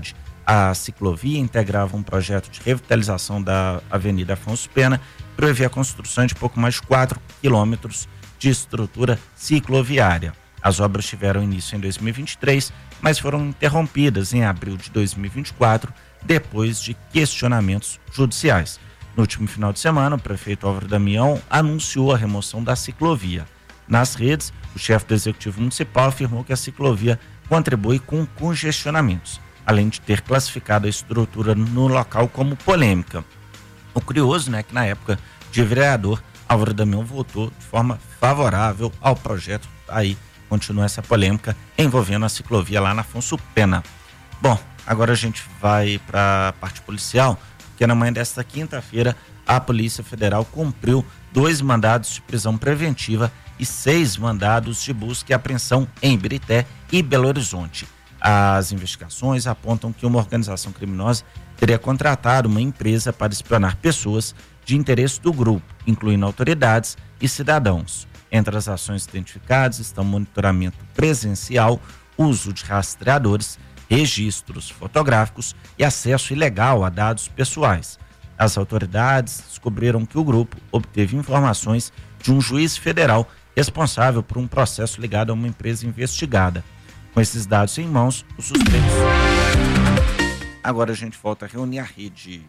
[SPEAKER 26] A ciclovia integrava um projeto de revitalização da Avenida Afonso Pena e previa a construção de pouco mais de 4 quilômetros de estrutura cicloviária. As obras tiveram início em 2023, mas foram interrompidas em abril de 2024, depois de questionamentos judiciais. No último final de semana, o prefeito Álvaro Damião anunciou a remoção da ciclovia. Nas redes, o chefe do Executivo Municipal afirmou que a ciclovia contribui com congestionamentos, além de ter classificado a estrutura no local como polêmica. O curioso, né, que na época de vereador, Álvaro Damião votou de forma favorável ao projeto. Aí continua essa polêmica envolvendo a ciclovia lá na Afonso Pena. Bom, agora a gente vai para a parte policial, porque na manhã desta quinta-feira a Polícia Federal cumpriu 2 mandados de prisão preventiva e 6 mandados de busca e apreensão em Ibirité e Belo Horizonte. As investigações apontam que uma organização criminosa teria contratado uma empresa para espionar pessoas de interesse do grupo, incluindo autoridades e cidadãos. Entre as ações identificadas estão monitoramento presencial, uso de rastreadores, registros fotográficos e acesso ilegal a dados pessoais. As autoridades descobriram que o grupo obteve informações de um juiz federal responsável por um processo ligado a uma empresa investigada. Com esses dados em mãos, os suspeitos... Agora a gente volta a reunir a rede.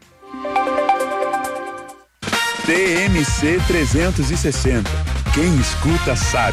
[SPEAKER 6] TMC 360. Quem escuta sabe.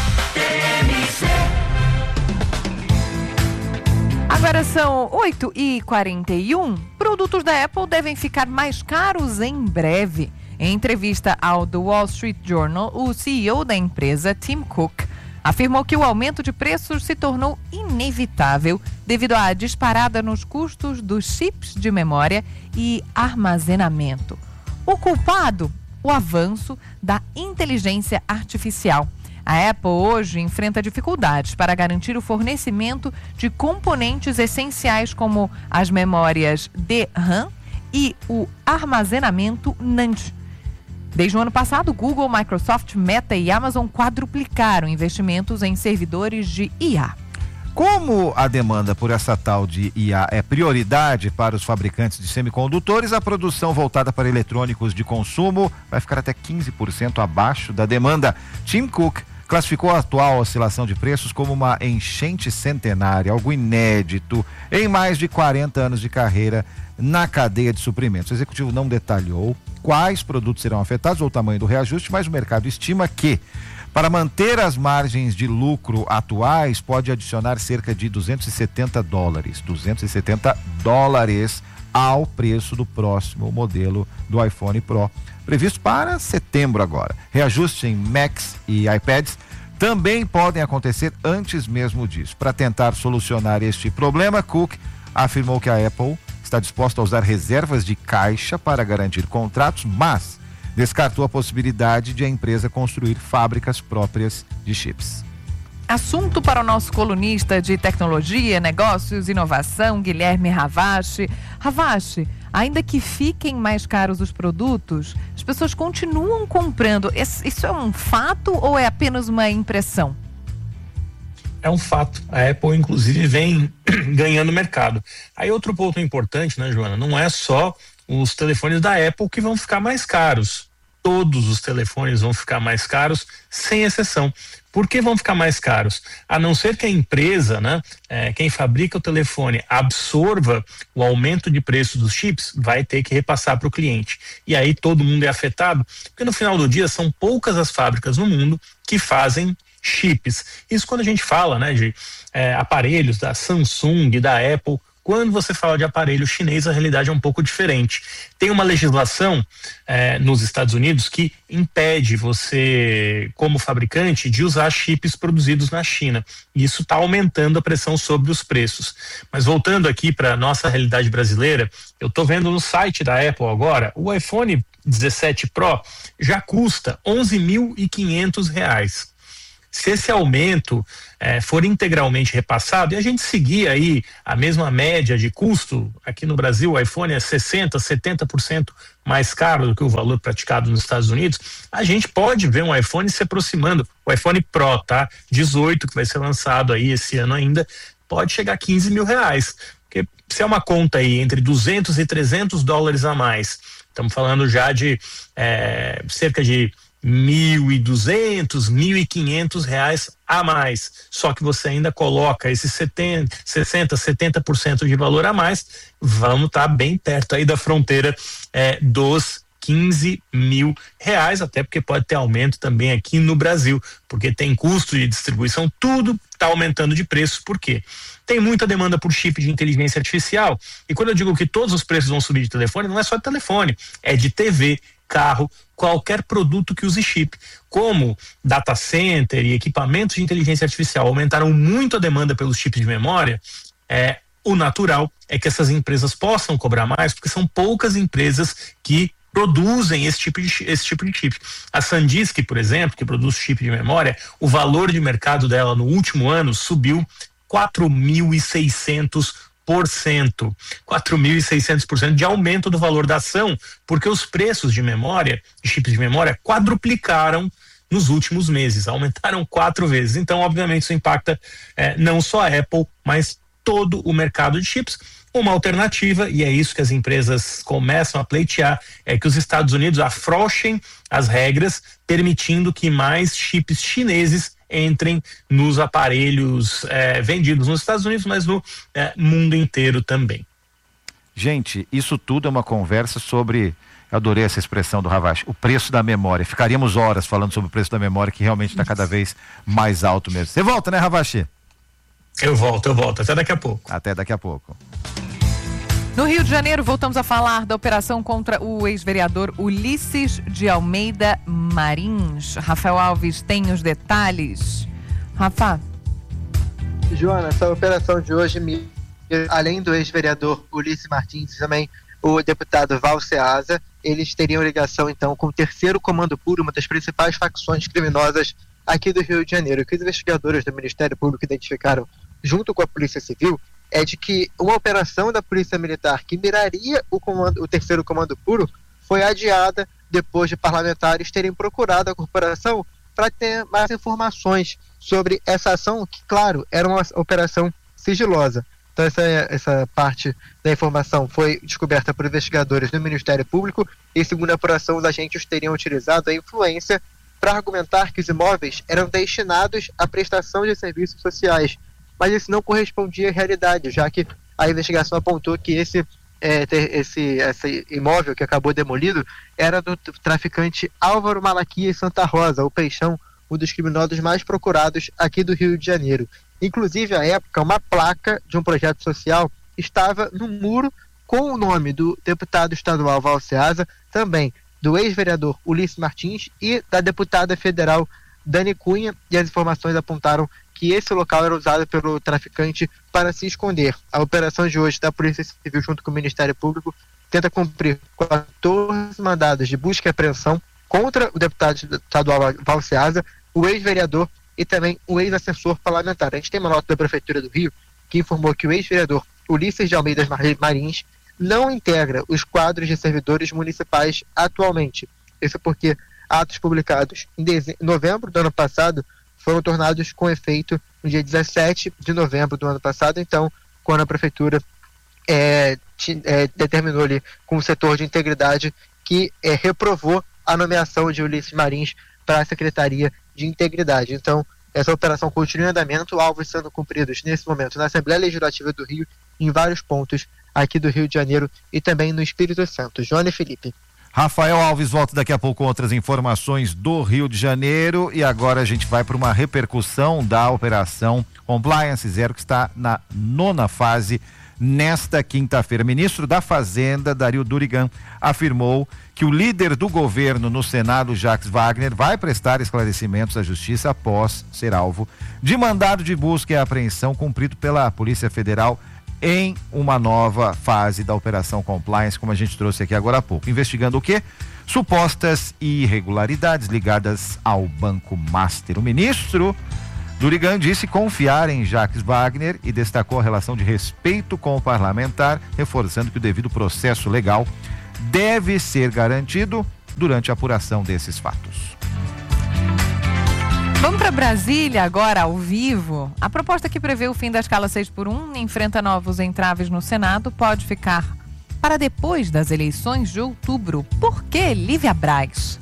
[SPEAKER 7] Agora são 8h41. Produtos da Apple devem ficar mais caros em breve. Em entrevista ao The Wall Street Journal, o CEO da empresa, Tim Cook, afirmou que o aumento de preços se tornou inevitável devido à disparada nos custos dos chips de memória e armazenamento. O culpado? O avanço da inteligência artificial. A Apple hoje enfrenta dificuldades para garantir o fornecimento de componentes essenciais como as memórias DRAM e o armazenamento NAND. Desde o ano passado, Google, Microsoft, Meta e Amazon quadruplicaram investimentos em servidores de IA.
[SPEAKER 8] Como a demanda por essa tal de IA é prioridade para os fabricantes de semicondutores, a produção voltada para eletrônicos de consumo vai ficar até 15% abaixo da demanda. Tim Cook classificou a atual oscilação de preços como uma enchente centenária, algo inédito em mais de 40 anos de carreira na cadeia de suprimentos. O executivo não detalhou quais produtos serão afetados ou o tamanho do reajuste, mas o mercado estima que, para manter as margens de lucro atuais, pode adicionar cerca de $270 ao preço do próximo modelo do iPhone Pro, previsto para setembro agora. Reajustes em Macs e iPads também podem acontecer antes mesmo disso. Para tentar solucionar este problema, Cook afirmou que a Apple está disposta a usar reservas de caixa para garantir contratos, mas descartou a possibilidade de a empresa construir fábricas próprias de chips.
[SPEAKER 7] Assunto para o nosso colunista de tecnologia, negócios, inovação, Guilherme Ravache. Ravache, ainda que fiquem mais caros os produtos, as pessoas continuam comprando. Isso é um fato ou é apenas uma impressão?
[SPEAKER 2] É um fato. A Apple, inclusive, vem ganhando mercado. Aí outro ponto importante, né, Joana? Não é só os telefones da Apple que vão ficar mais caros. Todos os telefones vão ficar mais caros, sem exceção. Por que vão ficar mais caros? A não ser que a empresa, né, quem fabrica o telefone, absorva o aumento de preço dos chips, vai ter que repassar para o cliente. E aí todo mundo é afetado, porque no final do dia são poucas as fábricas no mundo que fazem chips. Isso quando a gente fala, né, de aparelhos da Samsung, da Apple. Quando você fala de aparelho chinês, a realidade é um pouco diferente. Tem uma legislação nos Estados Unidos que impede você, como fabricante, de usar chips produzidos na China. E isso está aumentando a pressão sobre os preços. Mas voltando aqui para a nossa realidade brasileira, eu estou vendo no site da Apple agora, o iPhone 17 Pro já custa R$11.500. Se esse aumento for integralmente repassado e a gente seguir aí a mesma média de custo, aqui no Brasil o iPhone é 60%, 70% mais caro do que o valor praticado nos Estados Unidos, a gente pode ver um iPhone se aproximando, o iPhone Pro, tá? 18, que vai ser lançado aí esse ano ainda, pode chegar a R$15.000. Porque se é uma conta aí entre 200 e 300 dólares a mais, estamos falando já de cerca de 1.200, 1.500 reais a mais, só que você ainda coloca esses 60, 70% de valor a mais, vamos estar bem perto aí da fronteira dos 15 mil reais, até porque pode ter aumento também aqui no Brasil, porque tem custo de distribuição, tudo está aumentando de preço. Por quê? Tem muita demanda por chip de inteligência artificial, e quando eu digo que todos os preços vão subir de telefone, não é só de telefone, é de TV, carro, qualquer produto que use chip. Como data center e equipamentos de inteligência artificial aumentaram muito a demanda pelos chips de memória, o natural é que essas empresas possam cobrar mais, porque são poucas empresas que produzem esse tipo de chip. A SanDisk, por exemplo, que produz chip de memória, o valor de mercado dela no último ano subiu 4.600% de aumento do valor da ação, porque os preços de memória, de chips de memória, quadruplicaram nos últimos meses, aumentaram 4 vezes. Então, obviamente, isso impacta não só a Apple, mas todo o mercado de chips. Uma alternativa, e é isso que as empresas começam a pleitear, é que os Estados Unidos afrouxem as regras, permitindo que mais chips chineses entrem nos aparelhos vendidos nos Estados Unidos, mas no mundo inteiro também.
[SPEAKER 8] Gente, isso tudo é uma conversa sobre, eu adorei essa expressão do Ravache, o preço da memória. Ficaríamos horas falando sobre o preço da memória, que realmente está cada vez mais alto mesmo. Você volta, né, Ravache?
[SPEAKER 2] Eu volto. Até daqui a pouco.
[SPEAKER 8] Até daqui a pouco.
[SPEAKER 7] No Rio de Janeiro, voltamos a falar da operação contra o ex-vereador Ulisses de Almeida Marins. Rafael Alves tem os detalhes. Rafa.
[SPEAKER 3] Joana, essa operação de hoje, além do ex-vereador Ulisses Martins e também o deputado Val Ceasa, eles teriam ligação então com o Terceiro Comando Puro, uma das principais facções criminosas aqui do Rio de Janeiro. O que os investigadores do Ministério Público identificaram junto com a Polícia Civil é de que uma operação da Polícia Militar que miraria o Terceiro Comando Puro foi adiada depois de parlamentares terem procurado a corporação para ter mais informações sobre essa ação, que, claro, era uma operação sigilosa. Então essa parte da informação foi descoberta por investigadores do Ministério Público e, segundo a apuração, os agentes teriam utilizado a influência para argumentar que os imóveis eram destinados à prestação de serviços sociais, mas isso não correspondia à realidade, já que a investigação apontou que esse imóvel que acabou demolido era do traficante Álvaro Malaquias Santa Rosa, o Peixão, um dos criminosos mais procurados aqui do Rio de Janeiro. Inclusive, à época, uma placa de um projeto social estava no muro com o nome do deputado estadual Val Ceasa, também do ex-vereador Ulisses Martins e da deputada federal Dani Cunha, e as informações apontaram que esse local era usado pelo traficante para se esconder. A operação de hoje da Polícia Civil junto com o Ministério Público tenta cumprir 14 mandados de busca e apreensão contra o deputado estadual Val Ceasa, o ex-vereador e também o ex-assessor parlamentar. A gente tem uma nota da Prefeitura do Rio que informou que o ex-vereador Ulisses de Almeida Marins não integra os quadros de servidores municipais atualmente. Isso porque atos publicados em novembro do ano passado foram tornados com efeito no dia 17 de novembro do ano passado. Então, quando a Prefeitura determinou ali com o setor de integridade que reprovou a nomeação de Ulisses Marins para a Secretaria de Integridade. Então, essa operação continua em andamento, alvos sendo cumpridos nesse momento na Assembleia Legislativa do Rio, em vários pontos aqui do Rio de Janeiro e também no Espírito Santo. Joana e Felipe.
[SPEAKER 8] Rafael Alves volta daqui a pouco com outras informações do Rio de Janeiro, e agora a gente vai para uma repercussão da operação Compliance Zero, que está na 9ª fase nesta quinta-feira. O ministro da Fazenda, Dario Durigan, afirmou que o líder do governo no Senado, Jacques Wagner, vai prestar esclarecimentos à Justiça após ser alvo de mandado de busca e apreensão cumprido pela Polícia Federal em uma nova fase da Operação Compliance, como a gente trouxe aqui agora há pouco. Investigando o quê? Supostas irregularidades ligadas ao Banco Master. O ministro Durigan disse confiar em Jacques Wagner e destacou a relação de respeito com o parlamentar, reforçando que o devido processo legal deve ser garantido durante a apuração desses fatos.
[SPEAKER 7] Vamos para Brasília agora, ao vivo. A proposta que prevê o fim da escala 6x1 enfrenta novos entraves no Senado, pode ficar para depois das eleições de outubro. Por que, Lívia Braz?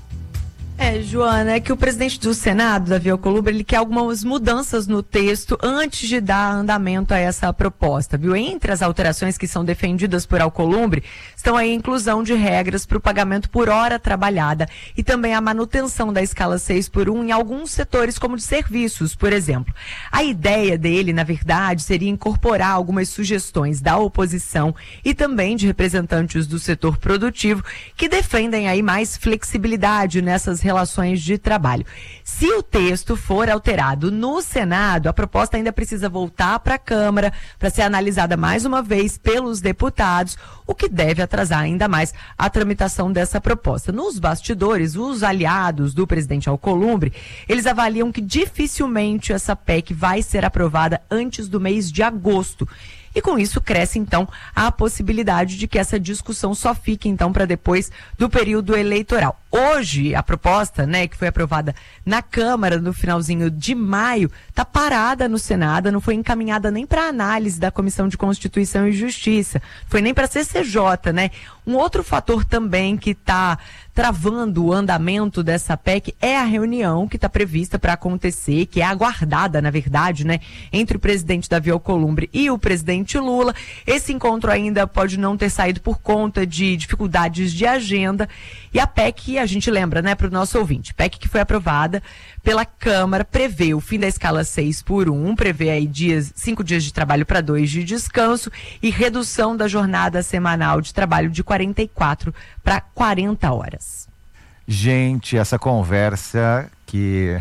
[SPEAKER 4] Joana, é que o presidente do Senado, Davi Alcolumbre, ele quer algumas mudanças no texto antes de dar andamento a essa proposta, viu? Entre as alterações que são defendidas por Alcolumbre, estão aí a inclusão de regras para o pagamento por hora trabalhada e também a manutenção da escala 6x1 em alguns setores, como de serviços, por exemplo. A ideia dele, na verdade, seria incorporar algumas sugestões da oposição e também de representantes do setor produtivo que defendem aí mais flexibilidade nessas relações de trabalho. Se o texto for alterado no Senado, a proposta ainda precisa voltar para a Câmara para ser analisada mais uma vez pelos deputados, o que deve atrasar ainda mais a tramitação dessa proposta. Nos bastidores, os aliados do presidente Alcolumbre, eles avaliam que dificilmente essa PEC vai ser aprovada antes do mês de agosto. E com isso cresce, então, a possibilidade de que essa discussão só fique, então, para depois do período eleitoral. Hoje, a proposta, que foi aprovada na Câmara no finalzinho de maio, está parada no Senado, não foi encaminhada nem para análise da Comissão de Constituição e Justiça, foi nem para a CCJ, Um outro fator também que está travando o andamento dessa PEC é a reunião que está prevista para acontecer, que é aguardada, na verdade, entre o presidente Davi Alcolumbre e o presidente Lula. Esse encontro ainda pode não ter saído por conta de dificuldades de agenda. E a PEC, a gente lembra, para o nosso ouvinte, PEC que foi aprovada pela Câmara, prevê o fim da escala 6x1, prevê aí 5 dias de trabalho para 2 de descanso e redução da jornada semanal de trabalho de 44 para 40 horas.
[SPEAKER 8] Gente, essa conversa que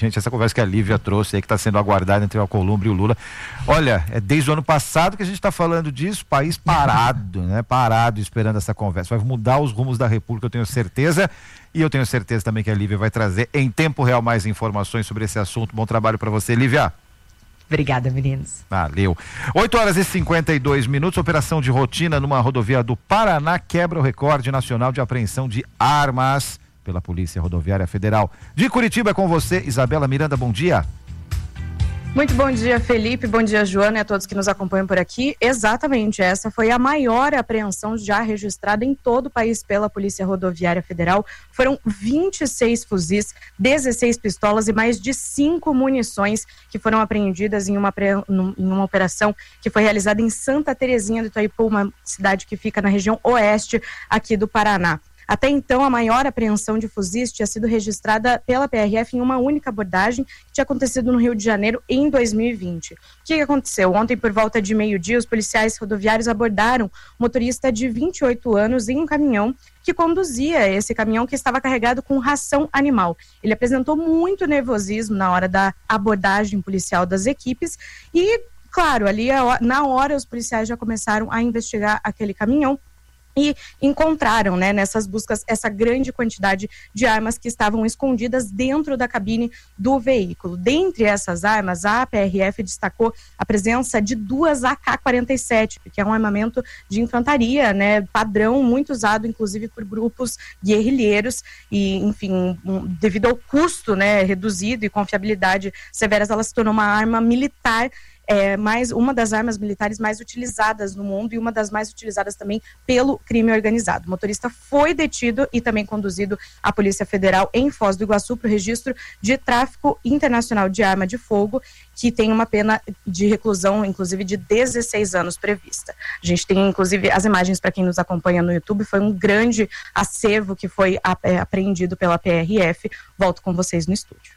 [SPEAKER 8] a Lívia trouxe aí, que está sendo aguardada entre o Alcolumbre e o Lula. Olha, é desde o ano passado que a gente está falando disso, país parado, parado esperando essa conversa. Vai mudar os rumos da República, eu tenho certeza. E eu tenho certeza também que a Lívia vai trazer em tempo real mais informações sobre esse assunto. Bom trabalho para você, Lívia.
[SPEAKER 4] Obrigada, meninos.
[SPEAKER 8] Valeu. 8h52, operação de rotina numa rodovia do Paraná quebra o recorde nacional de apreensão de armas pela Polícia Rodoviária Federal. De Curitiba é com você, Isabela Miranda, bom dia.
[SPEAKER 9] Muito bom dia, Felipe, bom dia, Joana, e a todos que nos acompanham por aqui. Exatamente, essa foi a maior apreensão já registrada em todo o país pela Polícia Rodoviária Federal. Foram 26 fuzis, 16 pistolas e mais de 5 munições que foram apreendidas em uma operação que foi realizada em Santa Terezinha do Itaipu, uma cidade que fica na região oeste aqui do Paraná. Até então, a maior apreensão de fuzis tinha sido registrada pela PRF em uma única abordagem que tinha acontecido no Rio de Janeiro em 2020. O que aconteceu? Ontem, por volta de meio-dia, os policiais rodoviários abordaram um motorista de 28 anos em um caminhão que conduzia esse caminhão que estava carregado com ração animal. Ele apresentou muito nervosismo na hora da abordagem policial das equipes e, claro, ali na hora os policiais já começaram a investigar aquele caminhão e encontraram, nessas buscas, essa grande quantidade de armas que estavam escondidas dentro da cabine do veículo. Dentre essas armas, a PRF destacou a presença de 2 AK-47, que é um armamento de infantaria, padrão, muito usado, inclusive, por grupos guerrilheiros e, enfim, devido ao custo, reduzido e confiabilidade severas, ela se tornou uma arma militar, uma das armas militares mais utilizadas no mundo e uma das mais utilizadas também pelo crime organizado. O motorista foi detido e também conduzido à Polícia Federal em Foz do Iguaçu para o registro de tráfico internacional de arma de fogo, que tem uma pena de reclusão, inclusive, de 16 anos prevista. A gente tem, inclusive, as imagens para quem nos acompanha no YouTube, foi um grande acervo que foi apreendido pela PRF. Volto com vocês no estúdio.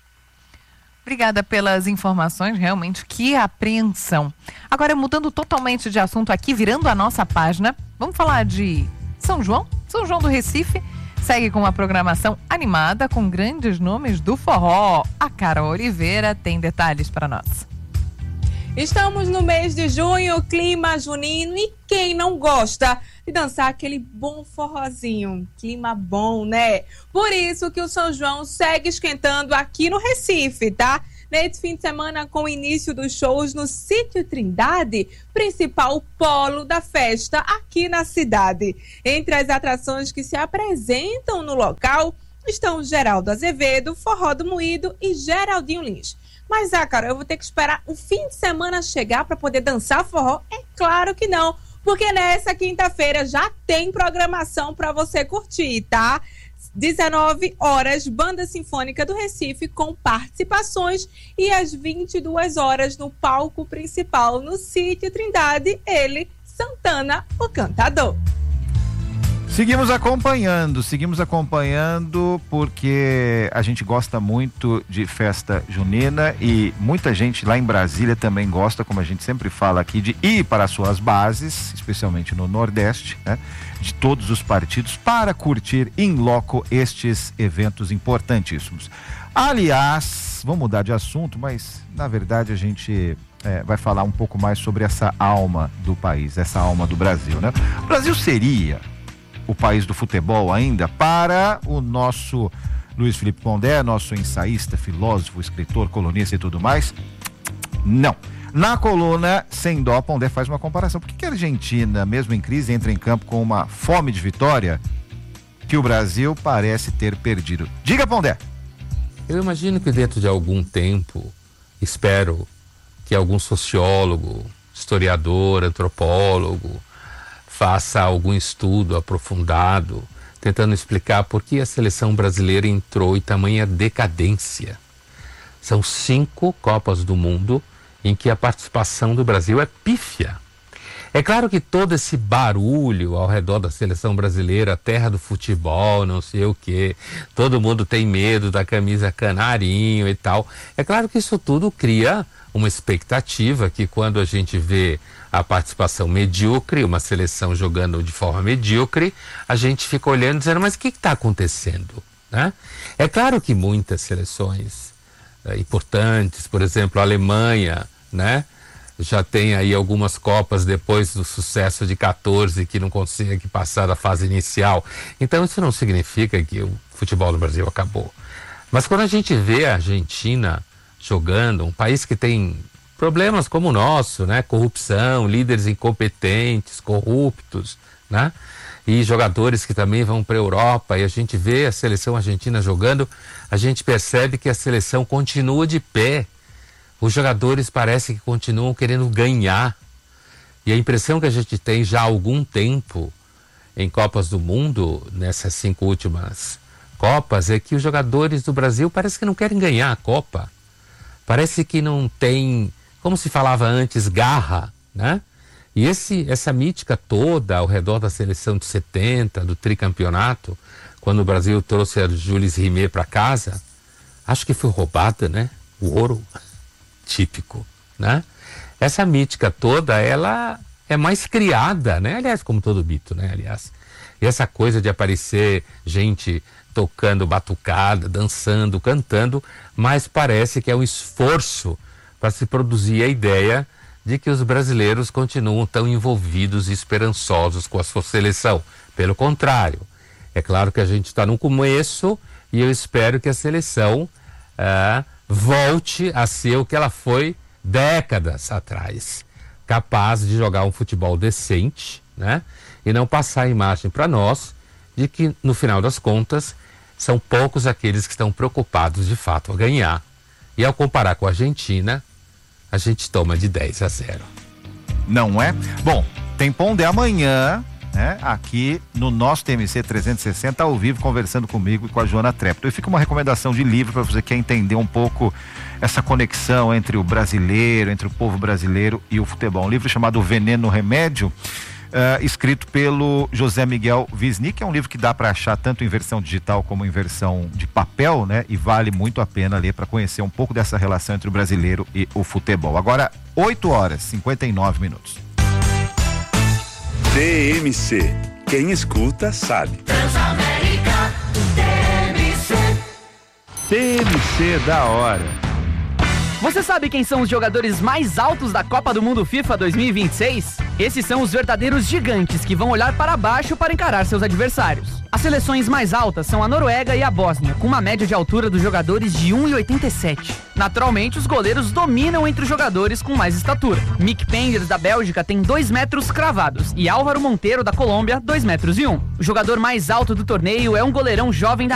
[SPEAKER 7] Obrigada pelas informações, realmente, que apreensão. Agora, mudando totalmente de assunto aqui, virando a nossa página, vamos falar de São João do Recife. Segue com uma programação animada com grandes nomes do forró. A Carol Oliveira tem detalhes para nós.
[SPEAKER 10] Estamos no mês de junho, clima junino, e quem não gosta de dançar aquele bom forrozinho? Clima bom, Por isso que o São João segue esquentando aqui no Recife, tá? Nesse fim de semana, com o início dos shows no Sítio Trindade, principal polo da festa aqui na cidade. Entre as atrações que se apresentam no local, estão Geraldo Azevedo, Forró do Moído e Geraldinho Lins. Mas, Carol, eu vou ter que esperar o fim de semana chegar para poder dançar forró? É claro que não, porque nessa quinta-feira já tem programação para você curtir, tá? 19 horas, Banda Sinfônica do Recife com participações e às 22 horas no palco principal no Sítio Trindade, ele, Santana, o cantador.
[SPEAKER 8] Seguimos acompanhando porque a gente gosta muito de festa junina e muita gente lá em Brasília também gosta, como a gente sempre fala aqui, de ir para as suas bases, especialmente no Nordeste, né? De todos os partidos, para curtir in loco estes eventos importantíssimos. Aliás, vamos mudar de assunto, mas na verdade a gente vai falar um pouco mais sobre essa alma do país, essa alma do Brasil, né? O Brasil seria o país do futebol ainda para o nosso Luiz Felipe Pondé, nosso ensaísta, filósofo, escritor, colunista e tudo mais? Não. Na coluna Sem Dó, Pondé faz uma comparação. Por que a Argentina, mesmo em crise, entra em campo com uma fome de vitória que o Brasil parece ter perdido? Diga, Pondé.
[SPEAKER 11] Eu imagino que dentro de algum tempo, espero que algum sociólogo, historiador, antropólogo, faça algum estudo aprofundado, tentando explicar por que a seleção brasileira entrou em tamanha decadência. São 5 Copas do Mundo em que a participação do Brasil é pífia. É claro que todo esse barulho ao redor da seleção brasileira, terra do futebol, não sei o quê, todo mundo tem medo da camisa canarinho e tal. É claro que isso tudo cria uma expectativa que quando a gente vê a participação medíocre, uma seleção jogando de forma medíocre, a gente fica olhando e dizendo, mas o que está acontecendo? Né? É claro que muitas seleções importantes, por exemplo, a Alemanha, né? Já tem aí algumas Copas depois do sucesso de 14 que não consegue passar da fase inicial. Então isso não significa que o futebol no Brasil acabou. Mas quando a gente vê a Argentina jogando, um país que tem problemas como o nosso, né? Corrupção, líderes incompetentes, corruptos, né? E jogadores que também vão para a Europa, e a gente vê a seleção argentina jogando, a gente percebe que a seleção continua de pé. Os jogadores parecem que continuam querendo ganhar. E a impressão que a gente tem já há algum tempo em Copas do Mundo, nessas 5 últimas Copas, é que os jogadores do Brasil parece que não querem ganhar a Copa. Parece que não tem, como se falava antes, garra, né? E essa mítica toda ao redor da seleção de 70, do tricampeonato, quando o Brasil trouxe a Jules Rimet para casa, acho que foi roubada, né? O ouro típico, né? Essa mítica toda, ela é mais criada, né? Aliás, como todo mito, né? Aliás, e essa coisa de aparecer gente tocando batucada, dançando, cantando, mas parece que é um esforço para se produzir a ideia de que os brasileiros continuam tão envolvidos e esperançosos com a sua seleção. Pelo contrário, é claro que a gente está no começo e eu espero que a seleção volte a ser o que ela foi décadas atrás, capaz de jogar um futebol decente, né? E não passar a imagem para nós de que, no final das contas, são poucos aqueles que estão preocupados de fato a ganhar. E ao comparar com a Argentina, a gente toma de 10-0.
[SPEAKER 8] Não é? Bom, tem Pondé amanhã, né? Aqui no nosso TMC 360 ao vivo, conversando comigo e com a Joana Trepto. E fica uma recomendação de livro para você que quer entender um pouco essa conexão entre o brasileiro, entre o povo brasileiro e o futebol. Um livro chamado Veneno Remédio, escrito pelo José Miguel Wisnik, que é um livro que dá para achar tanto em versão digital como em versão de papel, né? E vale muito a pena ler para conhecer um pouco dessa relação entre o brasileiro e o futebol. Agora, 8h59.
[SPEAKER 6] TMC. Quem escuta sabe.
[SPEAKER 5] Transamérica,
[SPEAKER 21] TMC da hora.
[SPEAKER 12] Você sabe quem são os jogadores mais altos da Copa do Mundo FIFA 2026? Esses são os verdadeiros gigantes que vão olhar para baixo para encarar seus adversários. As seleções mais altas são a Noruega e a Bósnia, com uma média de altura dos jogadores de 1,87. Naturalmente, os goleiros dominam entre os jogadores com mais estatura. Mick Penders, da Bélgica, tem 2 metros cravados e Álvaro Monteiro, da Colômbia, 2,01 metros. O jogador mais alto do torneio é um goleirão jovem da